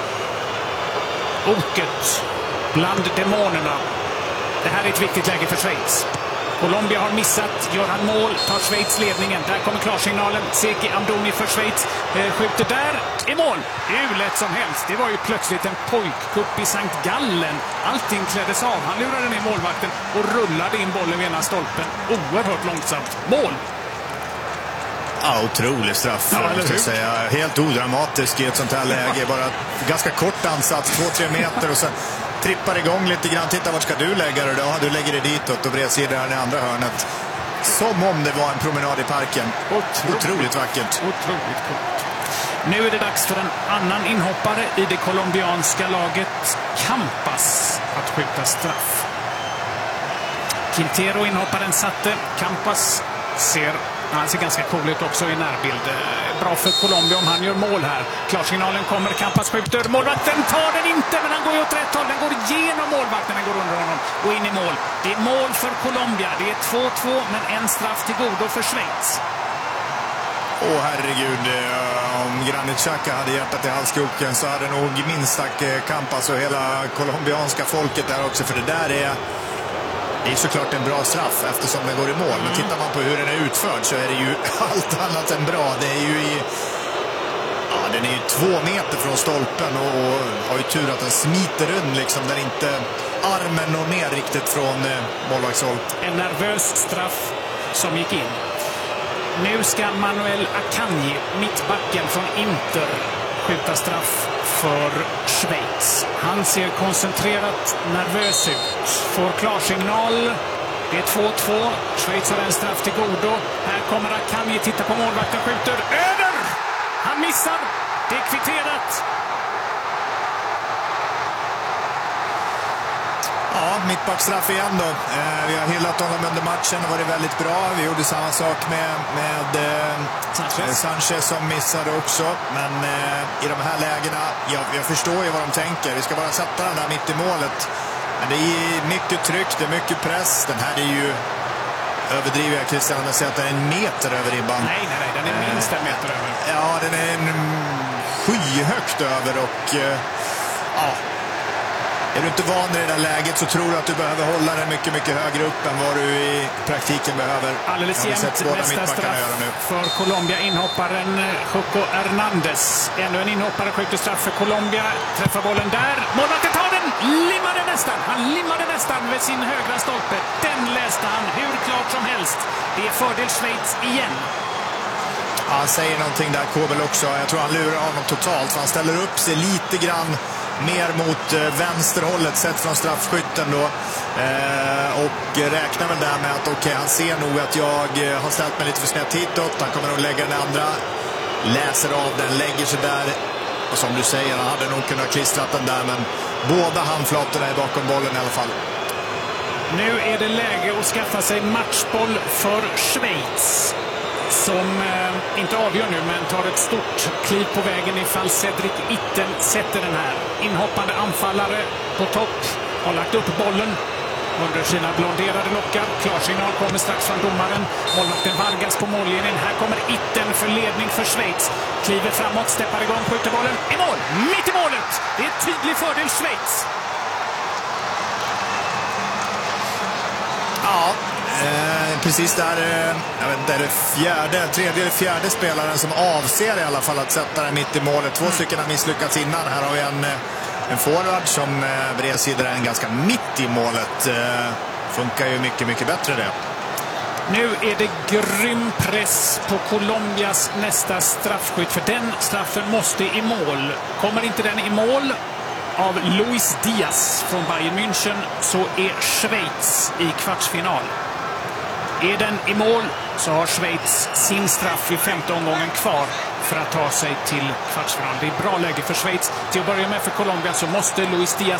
oket bland demonerna. Det här är ett viktigt läge för Schweiz. Colombia har missat, gör han mål, tar Schweiz ledningen. Där kommer klarsignalen. Seki Amdouni för Schweiz skjuter där, i mål. Hur lätt som helst. Det var ju plötsligt en pojkkupp i Sankt Gallen. Allting kläddes av. Han lurade ner målvakten och rullade in bollen vid ena stolpen. Oerhört långsamt. Mål! Ja, otrolig straff, måste jag säga. Helt odramatisk i ett sånt här läge. Bara ganska kort ansats, 2-3 meter, och sen trippar igång lite grann. Titta, vart ska du lägga det? Ja, du lägger det ditåt och bredsidan i andra hörnet. Som om det var en promenad i parken. Otroligt vackert. Otroligt coolt. Nu är det dags för en annan inhoppare i det colombianska laget, Campas, att skjuta straff. Quintero, inhopparen, satte. Campas ser ganska cool ut också i närbild. Bra för Colombia om han gör mål här. Klarsignalen kommer, Campas skjuter. Målvakten tar den inte, men han går ju åt rätt håll. Den går igenom målvakten, den går under honom och in i mål. Det är mål för Colombia. Det är 2-2, men en straff till godo för Schweiz. Herregud, om Granit Xhaka hade hjärtat i halsgropen så hade nog minst sagt Campas och hela colombianska folket där också, för det där är såklart en bra straff eftersom den går i mål. Men tittar man på hur den är utförd så är det ju allt annat än bra. Det är ju den är ju 2 meter från stolpen och har ju tur att den smiter runt liksom, där inte armen når ner riktigt från målvaktshåll. En nervös straff som gick in. Nu ska Manuel Akanji, mittbacken från Inter, skjuta straff för Schweiz. Han ser koncentrerat nervös ut. Får klarsignal. Det är 2-2. Schweiz har en straff till godo. Här kommer Akanji, titta på målvakten, skjuter över! Han missar. Det är kvitterat. Ja, mittbackstraff igen då. Vi har hyllat honom under matchen och varit väldigt bra. Vi gjorde samma sak med Sanchez som missade också. Men i de här lägena, jag förstår ju vad de tänker. Vi ska bara sätta den där mitt i målet. Men det är mycket tryck, det är mycket press. Den här är ju, överdriver jag Christian, om jag säger att den är 1 meter över ribban. Nej, den är minst 1 meter över. Ja, den är skyhögt över och är du inte van i det där läget så tror du att du behöver hålla den mycket, mycket högre upp än vad du i praktiken behöver. Alldeles jämnt, nästa straff för Colombia, inhopparen Juco Hernandez. Ännu en inhoppare skjuter straff för Colombia, träffar bollen där. Målvakten tar den, han limmade nästan vid sin högra stolpe. Den läste han hur klart som helst. Det är fördel Schweiz igen. Han säger någonting där, Kobel också. Jag tror han lurar honom totalt. Han ställer upp sig lite grann mer mot vänsterhållet sett från straffskytten då. Och räknar väl där med att okej, han ser nog att jag har ställt mig lite för snett hitåt. Han kommer nog lägga den andra, läser av den, lägger sig där. Och som du säger, han hade nog kunnat klistrat den där, men båda handflatorna är bakom bollen i alla fall. Nu är det läge att skaffa sig matchboll för Schweiz. Som inte avgör nu, men tar ett stort kliv på vägen ifall Cedric Itten sätter den här. Inhoppande anfallare på topp. Har lagt upp bollen under sina blonderade lockar. Klarsignal kommer strax från domaren. Målvakten Vargas på mållinjen. Här kommer Itten för ledning för Schweiz. Kliver framåt, steppar igång, skjuter bollen i mål. Mitt i målet! Det är en tydlig fördel Schweiz. Ja, precis där. Jag vet inte, tredje eller fjärde spelaren som avser i alla fall att sätta den mitt i målet. 2 stycken har misslyckats innan. Här har vi en forward som bredsidar en ganska mitt i målet. Funkar ju mycket, mycket bättre det. Nu är det grym press på Colombias nästa straffskytt. För den straffen måste i mål. Kommer inte den i mål av Luis Diaz från Bayern München, så är Schweiz i kvartsfinal. Är den i mål så har Schweiz sin straff i 5:e omgången kvar för att ta sig till kvartsfinal. Det är bra läge för Schweiz. Till att börja med för Colombia så måste Luis Diaz